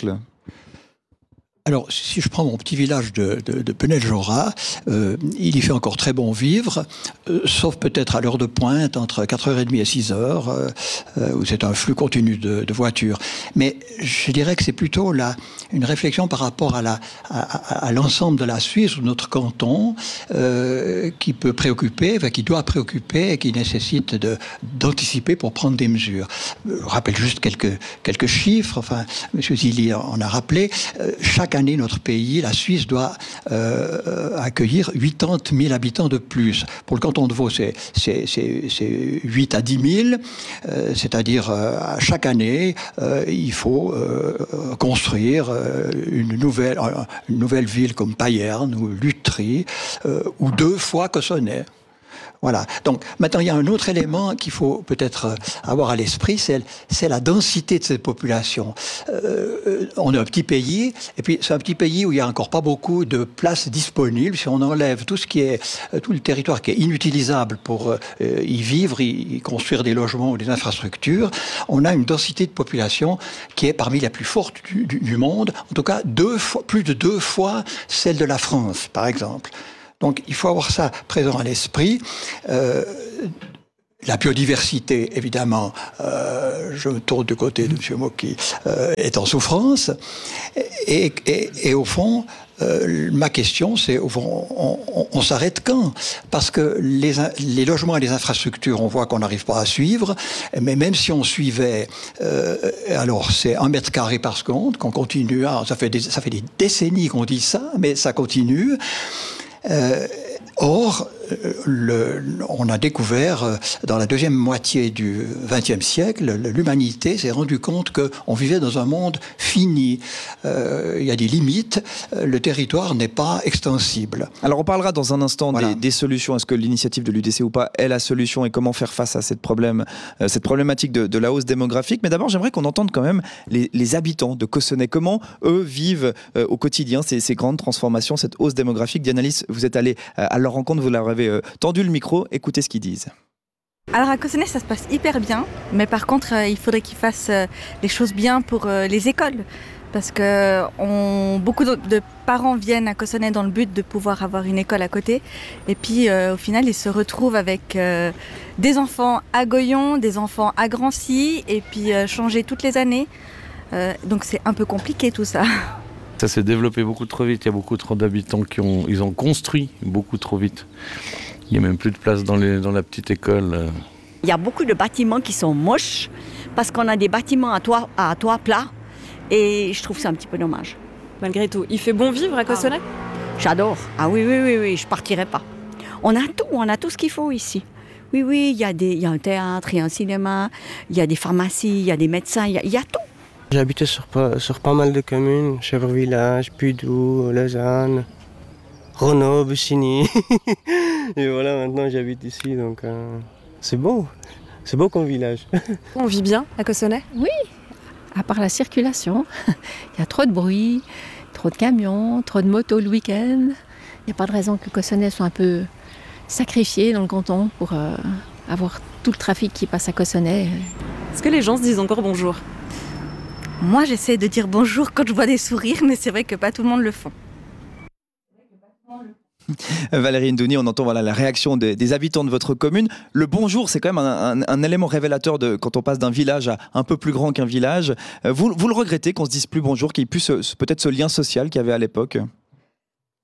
Alors, si je prends mon petit village de, de, de Penel-Jora, euh, il y fait encore très bon vivre, euh, sauf peut-être à l'heure de pointe, entre quatre heures trente et six heures, euh, euh, où c'est un flux continu de, de voitures. Mais je dirais que c'est plutôt là une réflexion par rapport à, la, à, à l'ensemble de la Suisse, ou notre canton, euh, qui peut préoccuper, enfin, qui doit préoccuper et qui nécessite de, d'anticiper pour prendre des mesures. Je rappelle juste quelques, quelques chiffres, enfin, M. Zilli en a rappelé. Euh, chaque année, notre pays, la Suisse, doit euh, accueillir quatre-vingt mille habitants de plus. Pour le canton de Vaud, c'est, c'est, c'est, c'est huit à dix mille, euh, c'est-à-dire euh, chaque année, euh, il faut euh, construire euh, une, nouvelle, une nouvelle ville comme Payerne ou Lutry, euh, ou deux fois Cossonay. Voilà. Donc, maintenant, il y a un autre élément qu'il faut peut-être avoir à l'esprit, c'est, c'est la densité de cette population. Euh, on est un petit pays, et puis c'est un petit pays où il n'y a encore pas beaucoup de places disponibles. Si on enlève tout ce qui est, tout le territoire qui est inutilisable pour euh, y vivre, y, y construire des logements ou des infrastructures, on a une densité de population qui est parmi les plus fortes du, du, du monde. En tout cas, deux fois, plus de deux fois celle de la France, par exemple. Donc, il faut avoir ça présent à l'esprit. Euh, la biodiversité, évidemment, euh, je me tourne du côté de M. Mocky, euh, est en souffrance. Et, et, et au fond, euh, ma question, c'est, au fond, on, on, on s'arrête quand ? Parce que les, les logements et les infrastructures, on voit qu'on n'arrive pas à suivre. Mais même si on suivait, euh, alors c'est un mètre carré par seconde, qu'on continue à, ça fait des, ça fait des décennies qu'on dit ça, mais ça continue. Euh, or, le, on a découvert euh, dans la deuxième moitié du vingtième siècle, l'humanité s'est rendue compte qu'on vivait dans un monde fini. Euh, il y a des limites, le territoire n'est pas extensible. Alors on parlera dans un instant voilà. des, des solutions. Est-ce que l'initiative de l'U D C ou pas est la solution et comment faire face à cette, problème, euh, cette problématique de, de la hausse démographique. Mais d'abord, j'aimerais qu'on entende quand même les, les habitants de Cossonay. Comment eux vivent euh, au quotidien ces, ces grandes transformations, cette hausse démographique. Diane Alice, vous êtes allée euh, à leur rencontre, vous leur avez euh, tendu le micro. Écoutez ce qu'ils disent. Alors à Cossonay, ça se passe hyper bien. Mais par contre, euh, il faudrait qu'ils fassent euh, les choses bien pour euh, les écoles. Parce que on, beaucoup de, de parents viennent à Cossonay dans le but de pouvoir avoir une école à côté. Et puis euh, au final, ils se retrouvent avec euh, des enfants à Goyon, des enfants à Grancy, et puis euh, changer toutes les années. Euh, donc c'est un peu compliqué tout ça. Ça s'est développé beaucoup trop vite. Il y a beaucoup trop d'habitants qui ont, ils ont construit beaucoup trop vite. Il n'y a même plus de place dans, les, dans la petite école. Il y a beaucoup de bâtiments qui sont moches parce qu'on a des bâtiments à toit, à toit plat. Et je trouve ça un petit peu dommage. Malgré tout, il fait bon vivre à Cossonay ? ah, J'adore. Ah oui, oui, oui, oui, je partirai pas. On a tout, on a tout ce qu'il faut ici. Oui, oui, il y a des, il y a un théâtre, il y a un cinéma, il y a des pharmacies, il y a des médecins, il y a, il y a tout. J'ai habité sur, sur pas mal de communes, Chèvre-Village, Puydou, Lausanne, Renault, Bussigny. Et voilà, maintenant j'habite ici, donc euh, c'est beau. C'est beau comme village. On vit bien à Cossonay ? Oui, à part la circulation. Il y a trop de bruit, trop de camions, trop de motos le week-end. Il n'y a pas de raison que Cossonay soit un peu sacrifié dans le canton pour euh, avoir tout le trafic qui passe à Cossonay. Est-ce que les gens se disent encore bonjour ? Moi, j'essaie de dire bonjour quand je vois des sourires, mais c'est vrai que pas tout le monde le fait. Valérie Ndouni, on entend voilà, la réaction des, des habitants de votre commune. Le bonjour, c'est quand même un, un, un élément révélateur de quand on passe d'un village à un peu plus grand qu'un village. Vous, vous le regrettez qu'on se dise plus bonjour, qu'il y ait plus ce, peut-être ce lien social qu'il y avait à l'époque ?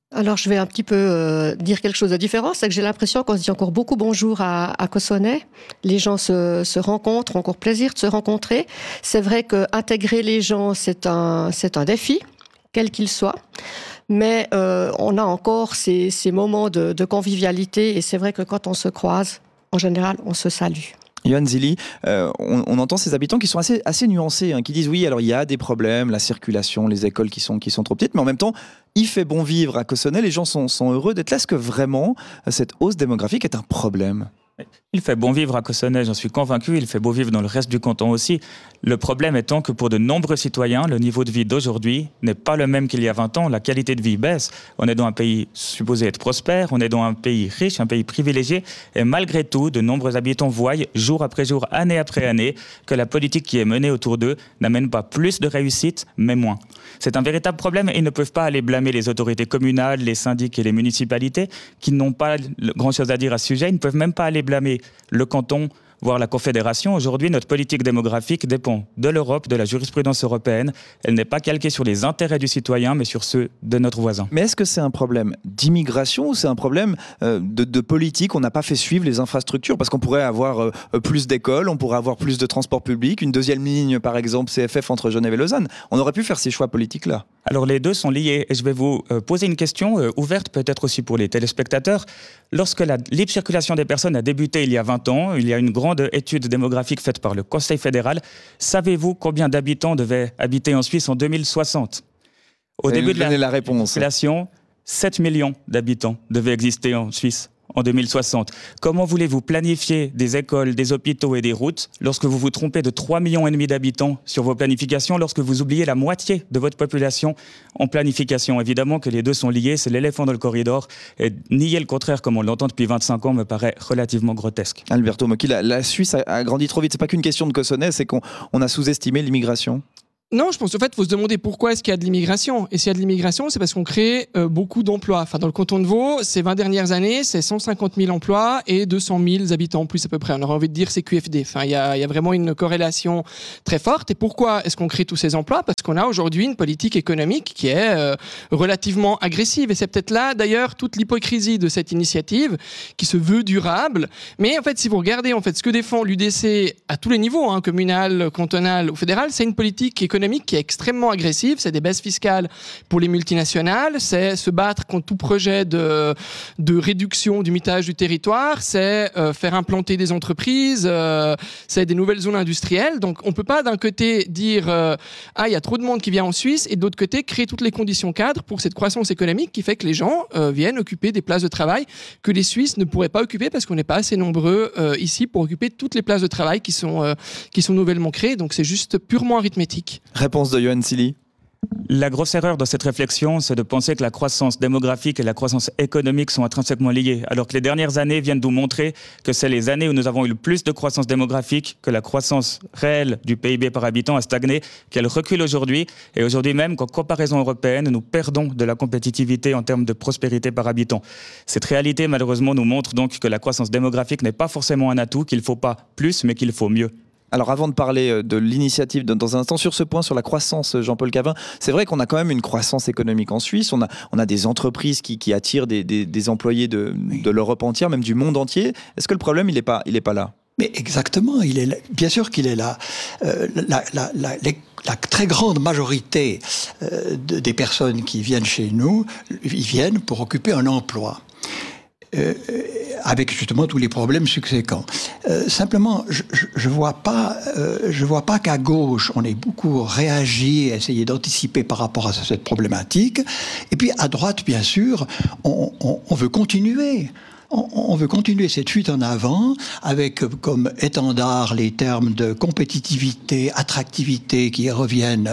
Alors, je vais un petit peu euh, dire quelque chose de différent. C'est que j'ai l'impression qu'on se dit encore beaucoup bonjour à, à Cossonay. Les gens se, se rencontrent, ont encore plaisir de se rencontrer. C'est vrai qu'intégrer les gens, c'est un, c'est un défi, quel qu'il soit. Mais euh, on a encore ces, ces moments de, de convivialité. Et c'est vrai que quand on se croise, en général, on se salue. Johan Zilli, euh, on, on entend ces habitants qui sont assez, assez nuancés, hein, qui disent oui, alors il y a des problèmes, la circulation, les écoles qui sont, qui sont trop petites, mais en même temps, il fait bon vivre à Cossonay, les gens sont, sont heureux d'être là. Est-ce que vraiment cette hausse démographique est un problème ? Il fait bon vivre à Cossonay, j'en suis convaincu, il fait beau vivre dans le reste du canton aussi. Le problème étant que pour de nombreux citoyens, le niveau de vie d'aujourd'hui n'est pas le même qu'il y a vingt ans, la qualité de vie baisse. On est dans un pays supposé être prospère, on est dans un pays riche, un pays privilégié, et malgré tout, de nombreux habitants voient jour après jour, année après année, que la politique qui est menée autour d'eux n'amène pas plus de réussite, mais moins. C'est un véritable problème et ils ne peuvent pas aller blâmer les autorités communales, les syndics et les municipalités qui n'ont pas grand-chose à dire à ce sujet. Ils ne peuvent même pas aller blâmer le canton, voire la Confédération. Aujourd'hui, notre politique démographique dépend de l'Europe, de la jurisprudence européenne. Elle n'est pas calquée sur les intérêts du citoyen, mais sur ceux de notre voisin. Mais est-ce que c'est un problème d'immigration ou c'est un problème euh, de, de politique ? On n'a pas fait suivre les infrastructures parce qu'on pourrait avoir euh, plus d'écoles, on pourrait avoir plus de transports publics, une deuxième ligne, par exemple, C F F entre Genève et Lausanne. On aurait pu faire ces choix politiques-là. Alors les deux sont liés et je vais vous euh, poser une question euh, ouverte peut-être aussi pour les téléspectateurs. Lorsque la libre circulation des personnes a débuté il y a vingt ans, il y a une grande étude démographique faite par le Conseil fédéral. Savez-vous combien d'habitants devaient habiter en Suisse en deux mille soixante ? Au début de la, la réponse. population, sept millions d'habitants devaient exister en Suisse en deux mille soixante. Comment voulez-vous planifier des écoles, des hôpitaux et des routes lorsque vous vous trompez de trois millions et demi d'habitants sur vos planifications, lorsque vous oubliez la moitié de votre population en planification ? Évidemment que les deux sont liés, c'est l'éléphant dans le corridor. Et nier le contraire, comme on l'entend depuis vingt-cinq ans, me paraît relativement grotesque. Alberto Mocchi, la, la Suisse a, a grandi trop vite. C'est pas qu'une question de Cossonay, c'est qu'on on a sous-estimé l'immigration. Non, je pense en fait, il faut se demander pourquoi est-ce qu'il y a de l'immigration. Et s'il y a de l'immigration, c'est parce qu'on crée euh, beaucoup d'emplois. Enfin, dans le canton de Vaud, ces vingt dernières années, c'est cent cinquante mille emplois et deux cent mille habitants en plus à peu près. On aurait envie de dire c'est Q F D. Enfin, il y a, il y a vraiment une corrélation très forte. Et pourquoi est-ce qu'on crée tous ces emplois ? Parce qu'on a aujourd'hui une politique économique qui est euh, relativement agressive. Et c'est peut-être là, d'ailleurs, toute l'hypocrisie de cette initiative qui se veut durable. Mais en fait, si vous regardez en fait ce que défend l'U D C à tous les niveaux, hein, communal, cantonal ou fédéral, c'est une politique économique qui est extrêmement agressive, c'est des baisses fiscales pour les multinationales, c'est se battre contre tout projet de, de réduction du mitage du territoire, c'est euh, faire implanter des entreprises, euh, c'est des nouvelles zones industrielles. Donc on ne peut pas d'un côté dire euh, ah il y a trop de monde qui vient en Suisse et de l'autre côté créer toutes les conditions cadres pour cette croissance économique qui fait que les gens euh, viennent occuper des places de travail que les Suisses ne pourraient pas occuper parce qu'on n'est pas assez nombreux euh, ici pour occuper toutes les places de travail qui sont, euh, qui sont nouvellement créées. Donc c'est juste purement arithmétique. Réponse de Johan Zilli. La grosse erreur dans cette réflexion, c'est de penser que la croissance démographique et la croissance économique sont intrinsèquement liées, alors que les dernières années viennent nous montrer que c'est les années où nous avons eu le plus de croissance démographique, que la croissance réelle du P I B par habitant a stagné, qu'elle recule aujourd'hui, et aujourd'hui même qu'en comparaison européenne, nous perdons de la compétitivité en termes de prospérité par habitant. Cette réalité, malheureusement, nous montre donc que la croissance démographique n'est pas forcément un atout, qu'il ne faut pas plus, mais qu'il faut mieux. Alors avant de parler de l'initiative dans un instant, sur ce point, sur la croissance, Jean-Paul Cavin, c'est vrai qu'on a quand même une croissance économique en Suisse, on a, on a des entreprises qui, qui attirent des, des, des employés de, de l'Europe entière, même du monde entier. Est-ce que le problème, il n'est pas, il est pas là ? Mais exactement, il est là. Bien sûr qu'il est là. Euh, la, la, la, les, la très grande majorité euh, de, des personnes qui viennent chez nous, ils viennent pour occuper un emploi. Euh, avec justement tous les problèmes subséquents. Euh, simplement, je, je, je vois pas, euh, je vois pas qu'à gauche on ait beaucoup réagi, essayé d'anticiper par rapport à cette problématique. Et puis à droite, bien sûr, on, on, on veut continuer. On veut continuer cette fuite en avant avec comme étendard les termes de compétitivité, attractivité qui reviennent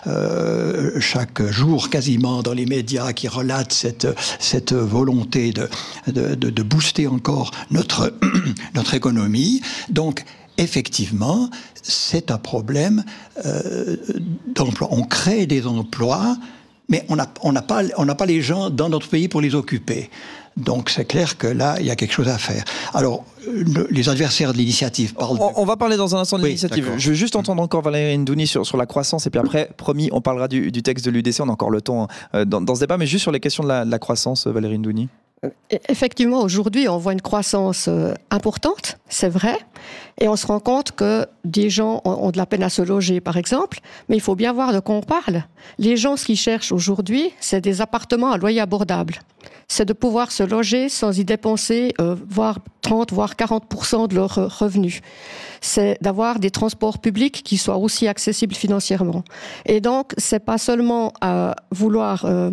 euh, chaque jour quasiment dans les médias, qui relatent cette, cette volonté de, de, de, de booster encore notre, notre économie. Donc, effectivement, c'est un problème euh, d'emploi. On crée des emplois mais on n'a on n'a pas, on n'a pas les gens dans notre pays pour les occuper. Donc c'est clair que là, il y a quelque chose à faire. Alors, le, les adversaires de l'initiative parlent... On, on va parler dans un instant de Oui, l'initiative. d'accord. Je veux juste entendre encore Valérie Ndouni sur, sur la croissance, et puis après, promis, on parlera du, du texte de l'U D C, on a encore le temps euh, dans, dans ce débat, mais juste sur les questions de la, de la croissance, Valérie Ndouni. Effectivement, aujourd'hui, on voit une croissance euh, importante, c'est vrai, et on se rend compte que des gens ont, ont de la peine à se loger, par exemple, mais il faut bien voir de quoi on parle. Les gens, ce qu'ils cherchent aujourd'hui, c'est des appartements à loyer abordable. C'est de pouvoir se loger sans y dépenser, euh, voire trente, voire quarante pour cent de leurs revenus. C'est d'avoir des transports publics qui soient aussi accessibles financièrement. Et donc, c'est pas seulement à vouloir... Euh,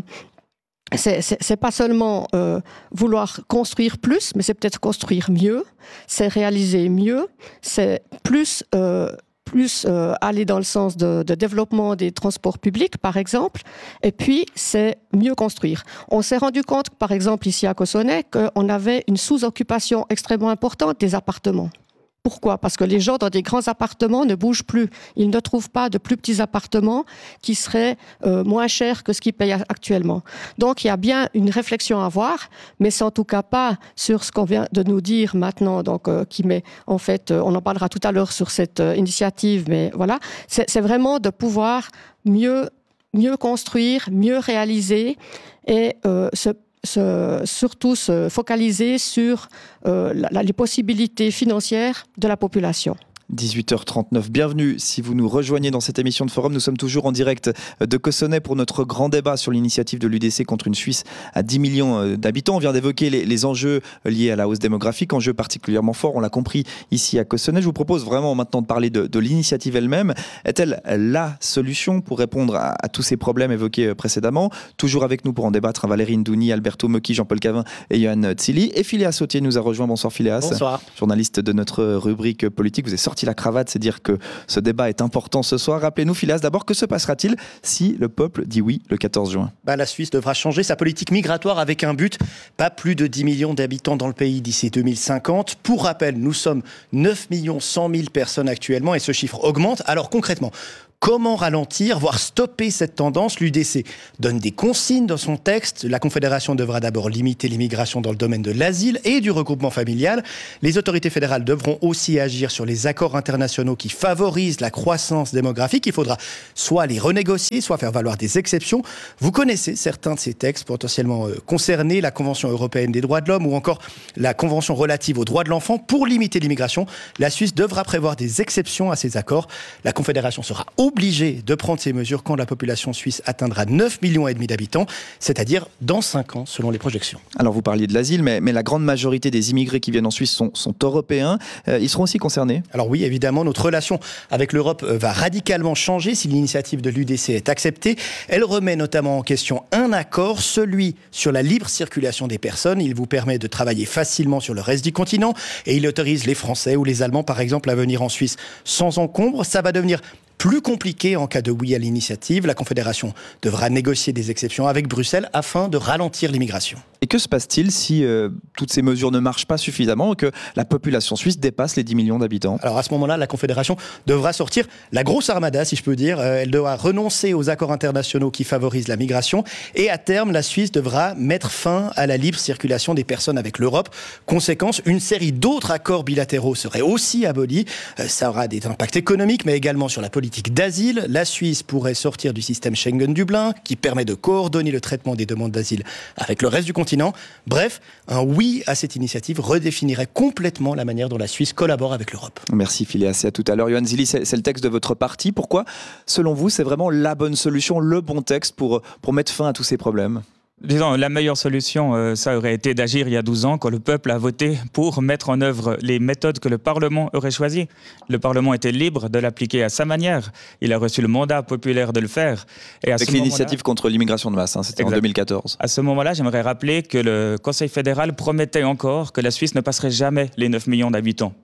C'est, c'est, c'est pas seulement euh, vouloir construire plus, mais c'est peut-être construire mieux, c'est réaliser mieux, c'est plus, euh, plus euh, aller dans le sens de, de développement des transports publics, par exemple, et puis c'est mieux construire. On s'est rendu compte, par exemple, ici à Cossonay, qu'on avait une sous-occupation extrêmement importante des appartements. Pourquoi ? Parce que les gens dans des grands appartements ne bougent plus. Ils ne trouvent pas de plus petits appartements qui seraient euh, moins chers que ce qu'ils payent actuellement. Donc il y a bien une réflexion à avoir, mais c'est en tout cas pas sur ce qu'on vient de nous dire maintenant, donc euh, qui met en fait, euh, on en parlera tout à l'heure sur cette euh, initiative, mais voilà, c'est, c'est vraiment de pouvoir mieux, mieux construire, mieux réaliser et euh, se Se, surtout se focaliser sur euh, la, les possibilités financières de la population. dix-huit heures trente-neuf, bienvenue si vous nous rejoignez dans cette émission de Forum. Nous sommes toujours en direct de Cossonay pour notre grand débat sur l'initiative de l'U D C contre une Suisse à dix millions d'habitants. On vient d'évoquer les, les enjeux liés à la hausse démographique, enjeux particulièrement forts, on l'a compris ici à Cossonay. Je vous propose vraiment maintenant de parler de, de l'initiative elle-même. Est-elle la solution pour répondre à, à tous ces problèmes évoqués précédemment ? Toujours avec nous pour en débattre, Valérie Ndouni, Alberto Mocchi, Jean-Paul Cavin et Yohann Tsili. Et Philéas Sautier nous a rejoint. Bonsoir Philéas. Bonsoir. Journaliste de notre rubrique politique. Vous êtes sorti la cravate, c'est dire que ce débat est important ce soir. Rappelez-nous, Philéas, d'abord, que se passera-t-il si le peuple dit oui le quatorze juin ? Bah, la Suisse devra changer sa politique migratoire avec un but, pas plus de dix millions d'habitants dans le pays d'ici deux mille cinquante. Pour rappel, nous sommes neuf millions cent mille personnes actuellement et ce chiffre augmente. Alors concrètement, comment ralentir, voire stopper cette tendance ? L'U D C donne des consignes dans son texte. La Confédération devra d'abord limiter l'immigration dans le domaine de l'asile et du regroupement familial. Les autorités fédérales devront aussi agir sur les accords internationaux qui favorisent la croissance démographique. Il faudra soit les renégocier, soit faire valoir des exceptions. Vous connaissez certains de ces textes potentiellement concernés, la Convention européenne des droits de l'homme ou encore la Convention relative aux droits de l'enfant. Pour limiter l'immigration, la Suisse devra prévoir des exceptions à ces accords. La Confédération sera obligé de prendre ces mesures quand la population suisse atteindra neuf millions et demi d'habitants, c'est-à-dire dans cinq ans selon les projections. Alors vous parliez de l'asile, mais, mais la grande majorité des immigrés qui viennent en Suisse sont, sont européens. Euh, ils seront aussi concernés ? Alors oui, évidemment, notre relation avec l'Europe va radicalement changer si l'initiative de l'U D C est acceptée. Elle remet notamment en question un accord, celui sur la libre circulation des personnes. Il vous permet de travailler facilement sur le reste du continent et il autorise les Français ou les Allemands, par exemple, à venir en Suisse sans encombre. Ça va devenir plus compliqué en cas de oui à l'initiative. La Confédération devra négocier des exceptions avec Bruxelles afin de ralentir l'immigration. Et que se passe-t-il si euh, toutes ces mesures ne marchent pas suffisamment et que la population suisse dépasse les dix millions d'habitants ? Alors à ce moment-là, la Confédération devra sortir la grosse armada, si je peux dire. Euh, elle devra renoncer aux accords internationaux qui favorisent la migration et à terme, la Suisse devra mettre fin à la libre circulation des personnes avec l'Europe. Conséquence, une série d'autres accords bilatéraux seraient aussi abolis. Euh, ça aura des impacts économiques, mais également sur la politique d'asile. La Suisse pourrait sortir du système Schengen-Dublin, qui permet de coordonner le traitement des demandes d'asile avec le reste du continent. Bref, un oui à cette initiative redéfinirait complètement la manière dont la Suisse collabore avec l'Europe. Merci Philéas, et à tout à l'heure. Yohann Tsili, c'est, c'est le texte de votre parti. Pourquoi, selon vous, c'est vraiment la bonne solution, le bon texte pour, pour mettre fin à tous ces problèmes ? Disons, la meilleure solution, euh, ça aurait été d'agir il y a douze ans, quand le peuple a voté pour mettre en œuvre les méthodes que le Parlement aurait choisies. Le Parlement était libre de l'appliquer à sa manière. Il a reçu le mandat populaire de le faire. Et à Avec ce l'initiative contre l'immigration de masse, hein, c'était exact. En deux mille quatorze. À ce moment-là, j'aimerais rappeler que le Conseil fédéral promettait encore que la Suisse ne passerait jamais les neuf millions d'habitants.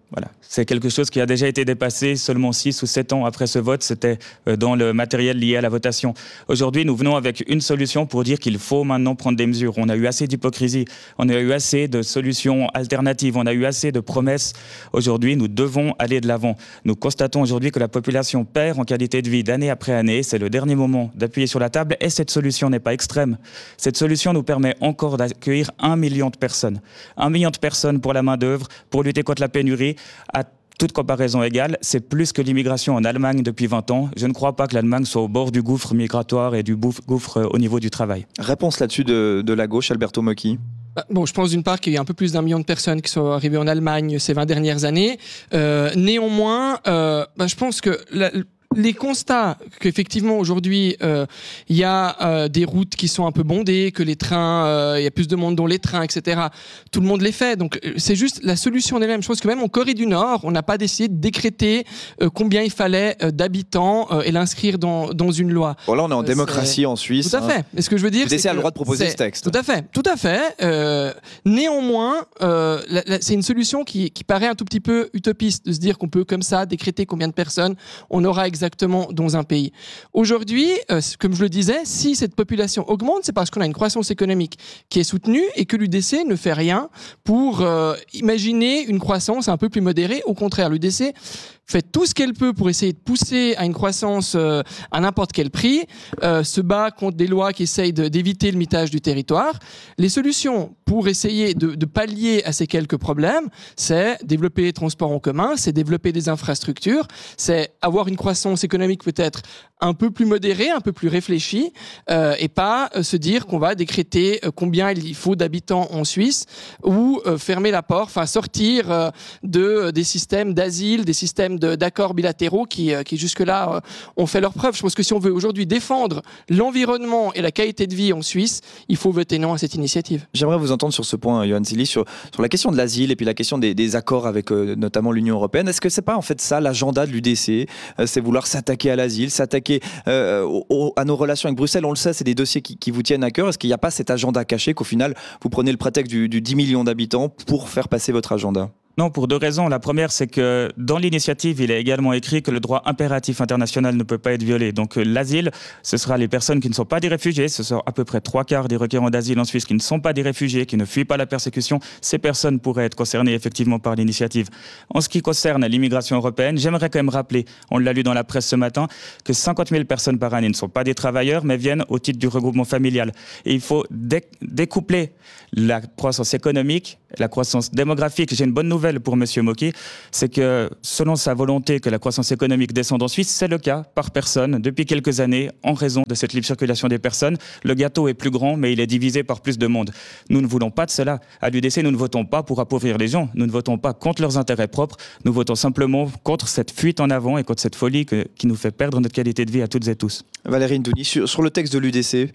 Voilà. C'est quelque chose qui a déjà été dépassé seulement six ou sept ans après ce vote. C'était dans le matériel lié à la votation. Aujourd'hui, nous venons avec une solution pour dire qu'il faut maintenant prendre des mesures. On a eu assez d'hypocrisie, on a eu assez de solutions alternatives, on a eu assez de promesses. Aujourd'hui, nous devons aller de l'avant. Nous constatons aujourd'hui que la population perd en qualité de vie d'année après année. C'est le dernier moment d'appuyer sur la table et cette solution n'est pas extrême. Cette solution nous permet encore d'accueillir un million de personnes. Un million de personnes pour la main-d'œuvre, pour lutter contre la pénurie. À toute comparaison égale, c'est plus que l'immigration en Allemagne depuis vingt ans. Je ne crois pas que l'Allemagne soit au bord du gouffre migratoire et du gouffre au niveau du travail. Réponse là-dessus de, de la gauche, Alberto Mocchi. Bon, je pense d'une part qu'il y a un peu plus d'un million de personnes qui sont arrivées en Allemagne ces vingt dernières années. Euh, néanmoins, euh, bah, je pense que la, les constats qu'effectivement aujourd'hui euh, il y a euh, des routes qui sont un peu bondées, que les trains, euh, il y a plus de monde dans les trains, et cetera. Tout le monde les fait. Donc c'est juste la solution elle-même. Je pense que même en Corée du Nord, on n'a pas décidé de décréter euh, combien il fallait euh, d'habitants euh, et l'inscrire dans dans une loi. Bon là on est en euh, démocratie en Suisse. Tout à fait. Mais ce que je veux dire, c'est que a le droit de proposer ce texte. Tout à fait. Tout à fait. Euh, néanmoins, euh, la, la, c'est une solution qui qui paraît un tout petit peu utopiste de se dire qu'on peut comme ça décréter combien de personnes on aura exactement dans un pays. Aujourd'hui, euh, comme je le disais, si cette population augmente, c'est parce qu'on a une croissance économique qui est soutenue et que l'U D C ne fait rien pour euh, imaginer une croissance un peu plus modérée. Au contraire, l'U D C fait tout ce qu'elle peut pour essayer de pousser à une croissance euh, à n'importe quel prix, euh, se bat contre des lois qui essayent de, d'éviter le mitage du territoire. Les solutions pour essayer de, de pallier à ces quelques problèmes, c'est développer les transports en commun, c'est développer des infrastructures, c'est avoir une croissance économique peut-être un peu plus modérée, un peu plus réfléchie, euh, et pas euh, se dire qu'on va décréter euh, combien il faut d'habitants en Suisse ou euh, fermer la porte, enfin sortir euh, de euh, des systèmes d'asile, des systèmes de, d'accords bilatéraux qui, euh, qui jusque-là euh, ont fait leur preuve. Je pense que si on veut aujourd'hui défendre l'environnement et la qualité de vie en Suisse, il faut voter non à cette initiative. J'aimerais vous entendre sur ce point, Johan Zilli, sur, sur la question de l'asile et puis la question des, des accords avec euh, notamment l'Union européenne. Est-ce que c'est pas en fait ça l'agenda de l'U D C, euh, c'est vouloir s'attaquer à l'asile, s'attaquer Euh, au, à nos relations avec Bruxelles? On le sait, c'est des dossiers qui, qui vous tiennent à cœur. Est-ce qu'il n'y a pas cet agenda caché qu'au final, vous prenez le prétexte du, du dix millions d'habitants pour faire passer votre agenda? Non, pour deux raisons. La première, c'est que dans l'initiative, il est également écrit que le droit impératif international ne peut pas être violé. Donc euh, l'asile, ce sera les personnes qui ne sont pas des réfugiés. Ce sera à peu près trois quarts des requérants d'asile en Suisse qui ne sont pas des réfugiés, qui ne fuient pas la persécution. Ces personnes pourraient être concernées effectivement par l'initiative. En ce qui concerne l'immigration européenne, j'aimerais quand même rappeler, on l'a lu dans la presse ce matin, que cinquante mille personnes par année ne sont pas des travailleurs, mais viennent au titre du regroupement familial. Et il faut dé- découpler la croissance économique, la croissance démographique. J'ai une bonne nouvelle pour M. Mocchi, c'est que selon sa volonté que la croissance économique descende en Suisse, c'est le cas par personne depuis quelques années en raison de cette libre circulation des personnes. Le gâteau est plus grand, mais il est divisé par plus de monde. Nous ne voulons pas de cela. À l'U D C, nous ne votons pas pour appauvrir les gens. Nous ne votons pas contre leurs intérêts propres. Nous votons simplement contre cette fuite en avant et contre cette folie que, qui nous fait perdre notre qualité de vie à toutes et tous. Valérie Ndouni, sur, sur le texte de l'U D C.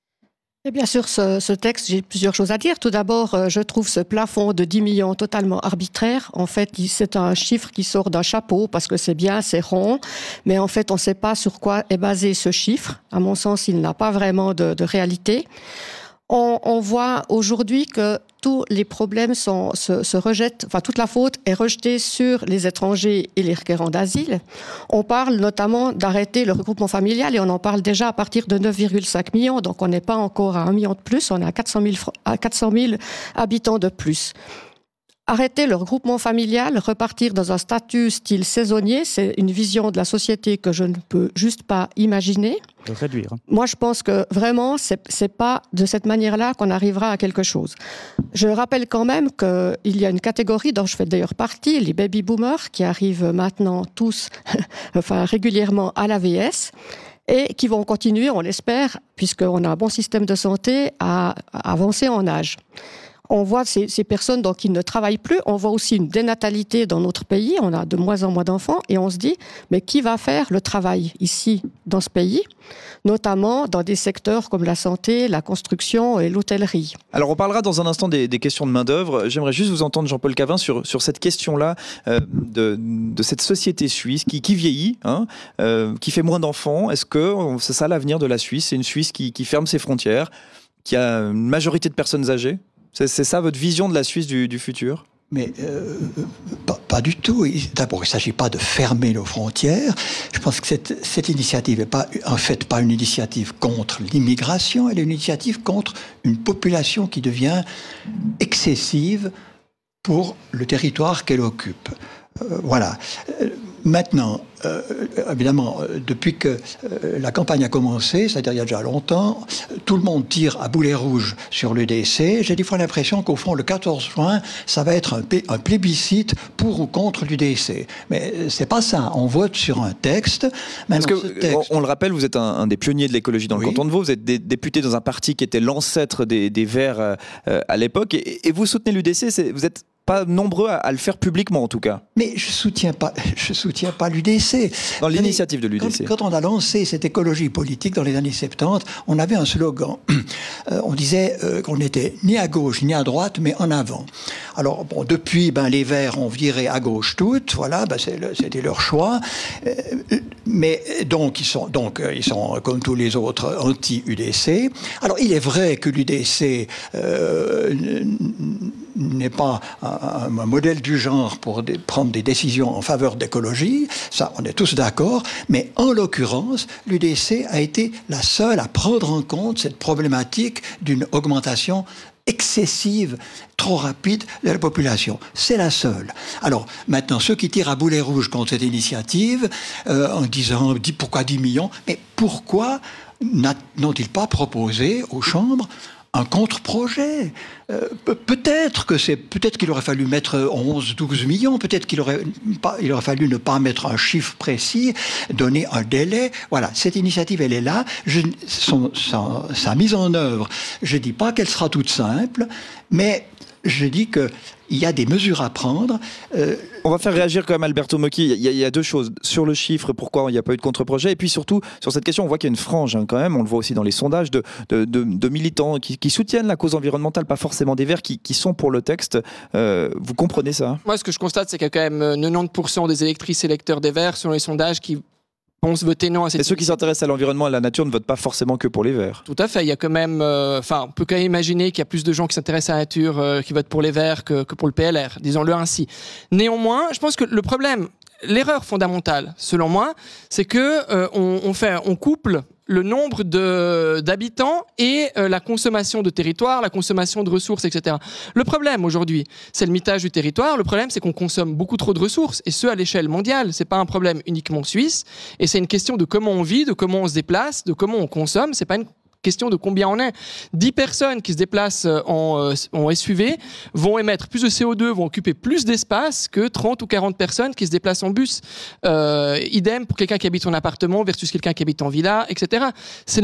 Et bien sûr, ce, ce texte, j'ai plusieurs choses à dire. Tout d'abord, je trouve ce plafond de dix millions totalement arbitraire. En fait, c'est un chiffre qui sort d'un chapeau parce que c'est bien, c'est rond. Mais en fait, on ne sait pas sur quoi est basé ce chiffre. À mon sens, il n'a pas vraiment de, de réalité. On, on voit aujourd'hui que tous les problèmes sont, se, se rejettent, enfin toute la faute est rejetée sur les étrangers et les requérants d'asile. On parle notamment d'arrêter le regroupement familial et on en parle déjà à partir de neuf virgule cinq millions, donc on n'est pas encore à un million de plus, on est à quatre cent mille, à quatre cent mille habitants de plus. Arrêter le regroupement familial, repartir dans un statut style saisonnier, c'est une vision de la société que je ne peux juste pas imaginer. De réduire. Moi, je pense que vraiment, c'est, c'est pas de cette manière-là qu'on arrivera à quelque chose. Je rappelle quand même qu'il y a une catégorie dont je fais d'ailleurs partie, les baby-boomers, qui arrivent maintenant tous, enfin régulièrement à l'A V S, et qui vont continuer, on l'espère, puisqu'on a un bon système de santé, à, à avancer en âge. On voit ces, ces personnes donc, qui ne travaillent plus. On voit aussi une dénatalité dans notre pays. On a de moins en moins d'enfants. Et on se dit, mais qui va faire le travail ici, dans ce pays, notamment dans des secteurs comme la santé, la construction et l'hôtellerie. Alors, on parlera dans un instant des, des questions de main-d'œuvre. J'aimerais juste vous entendre, Jean-Paul Cavin, sur, sur cette question-là euh, de, de cette société suisse qui, qui vieillit, hein, euh, qui fait moins d'enfants. Est-ce que c'est ça l'avenir de la Suisse? C'est une Suisse qui, qui ferme ses frontières, qui a une majorité de personnes âgées? C'est, c'est ça votre vision de la Suisse du, du futur? Mais euh, pas, pas du tout. D'abord, il ne s'agit pas de fermer nos frontières. Je pense que cette, cette initiative n'est pas, en fait, pas une initiative contre l'immigration, elle est une initiative contre une population qui devient excessive pour le territoire qu'elle occupe. Euh, voilà. Euh, maintenant, euh, évidemment, euh, depuis que euh, la campagne a commencé, c'est-à-dire il y a déjà longtemps, tout le monde tire à boulet rouge sur l'U D C. J'ai des fois l'impression qu'au fond, le quatorze juin, ça va être un, un plébiscite pour ou contre l'U D C. Mais c'est pas ça. On vote sur un texte. Parce que, texte... on, on le rappelle, vous êtes un, un des pionniers de l'écologie dans oui. le canton de Vaud. Vous êtes dé- député dans un parti qui était l'ancêtre des, des Verts euh, à l'époque. Et, et vous soutenez l'U D C. C'est, vous êtes pas nombreux à, à le faire publiquement, en tout cas. Mais je soutiens pas, je soutiens pas l'U D C. Dans l'initiative de l'U D C. Quand, quand on a lancé cette écologie politique dans les années soixante-dix, on avait un slogan. Euh, on disait euh, qu'on n'était ni à gauche ni à droite, mais en avant. Alors, bon, depuis, ben, les Verts ont viré à gauche toutes, voilà, ben, c'est le, c'était leur choix. Euh, mais donc ils, sont, donc, ils sont, comme tous les autres, anti-U D C. Alors, il est vrai que l'U D C euh, n'est pas un, un modèle du genre pour des, prendre des décisions en faveur d'écologie, ça, on est tous d'accord, mais en l'occurrence, l'U D C a été la seule à prendre en compte cette problématique d'une augmentation excessive, trop rapide de la population. C'est la seule. Alors, maintenant, ceux qui tirent à boulet rouge contre cette initiative, euh, en disant « pourquoi dix millions ?» Mais pourquoi n'ont-ils pas proposé aux chambres un contre-projet? euh, Peut-être que c'est, peut-être qu'il aurait fallu mettre onze, douze millions, peut-être qu'il aurait, pas, il aurait fallu ne pas mettre un chiffre précis, donner un délai. Voilà, cette initiative, elle est là. Je, son, sa, sa mise en œuvre, je ne dis pas qu'elle sera toute simple, mais je dis que il y a des mesures à prendre. Euh, On va faire réagir quand même Alberto Mocchi. Il y, a, il y a deux choses. Sur le chiffre, pourquoi il n'y a pas eu de contre-projet, et puis surtout, sur cette question, on voit qu'il y a une frange hein, quand même, on le voit aussi dans les sondages, de, de, de, de militants qui, qui soutiennent la cause environnementale, pas forcément des Verts, qui, qui sont pour le texte. Euh, vous comprenez ça? Moi, ce que je constate, c'est qu'il y a quand même quatre-vingt-dix pour cent des électrices et électeurs des Verts, selon les sondages, qui pensent voter non à cette. Et ceux qui s'intéressent à l'environnement et à la nature ne votent pas forcément que pour les Verts. Tout à fait. Il y a quand même, enfin, euh, on peut quand même imaginer qu'il y a plus de gens qui s'intéressent à la nature euh, qui votent pour les Verts que, que pour le P L R. Disons-le ainsi. Néanmoins, je pense que le problème, l'erreur fondamentale, selon moi, c'est que euh, on, on fait, on couple le nombre de, d'habitants et euh, la consommation de territoire, la consommation de ressources, et cetera. Le problème aujourd'hui, c'est le mitage du territoire. Le problème, c'est qu'on consomme beaucoup trop de ressources, et ce, à l'échelle mondiale. C'est pas un problème uniquement suisse, et c'est une question de comment on vit, de comment on se déplace, de comment on consomme. C'est pas une question de combien on est. dix personnes qui se déplacent en, en S U V vont émettre plus de C O deux, vont occuper plus d'espace que trente ou quarante personnes qui se déplacent en bus. Euh, idem pour quelqu'un qui habite en appartement versus quelqu'un qui habite en villa, et cetera. C'est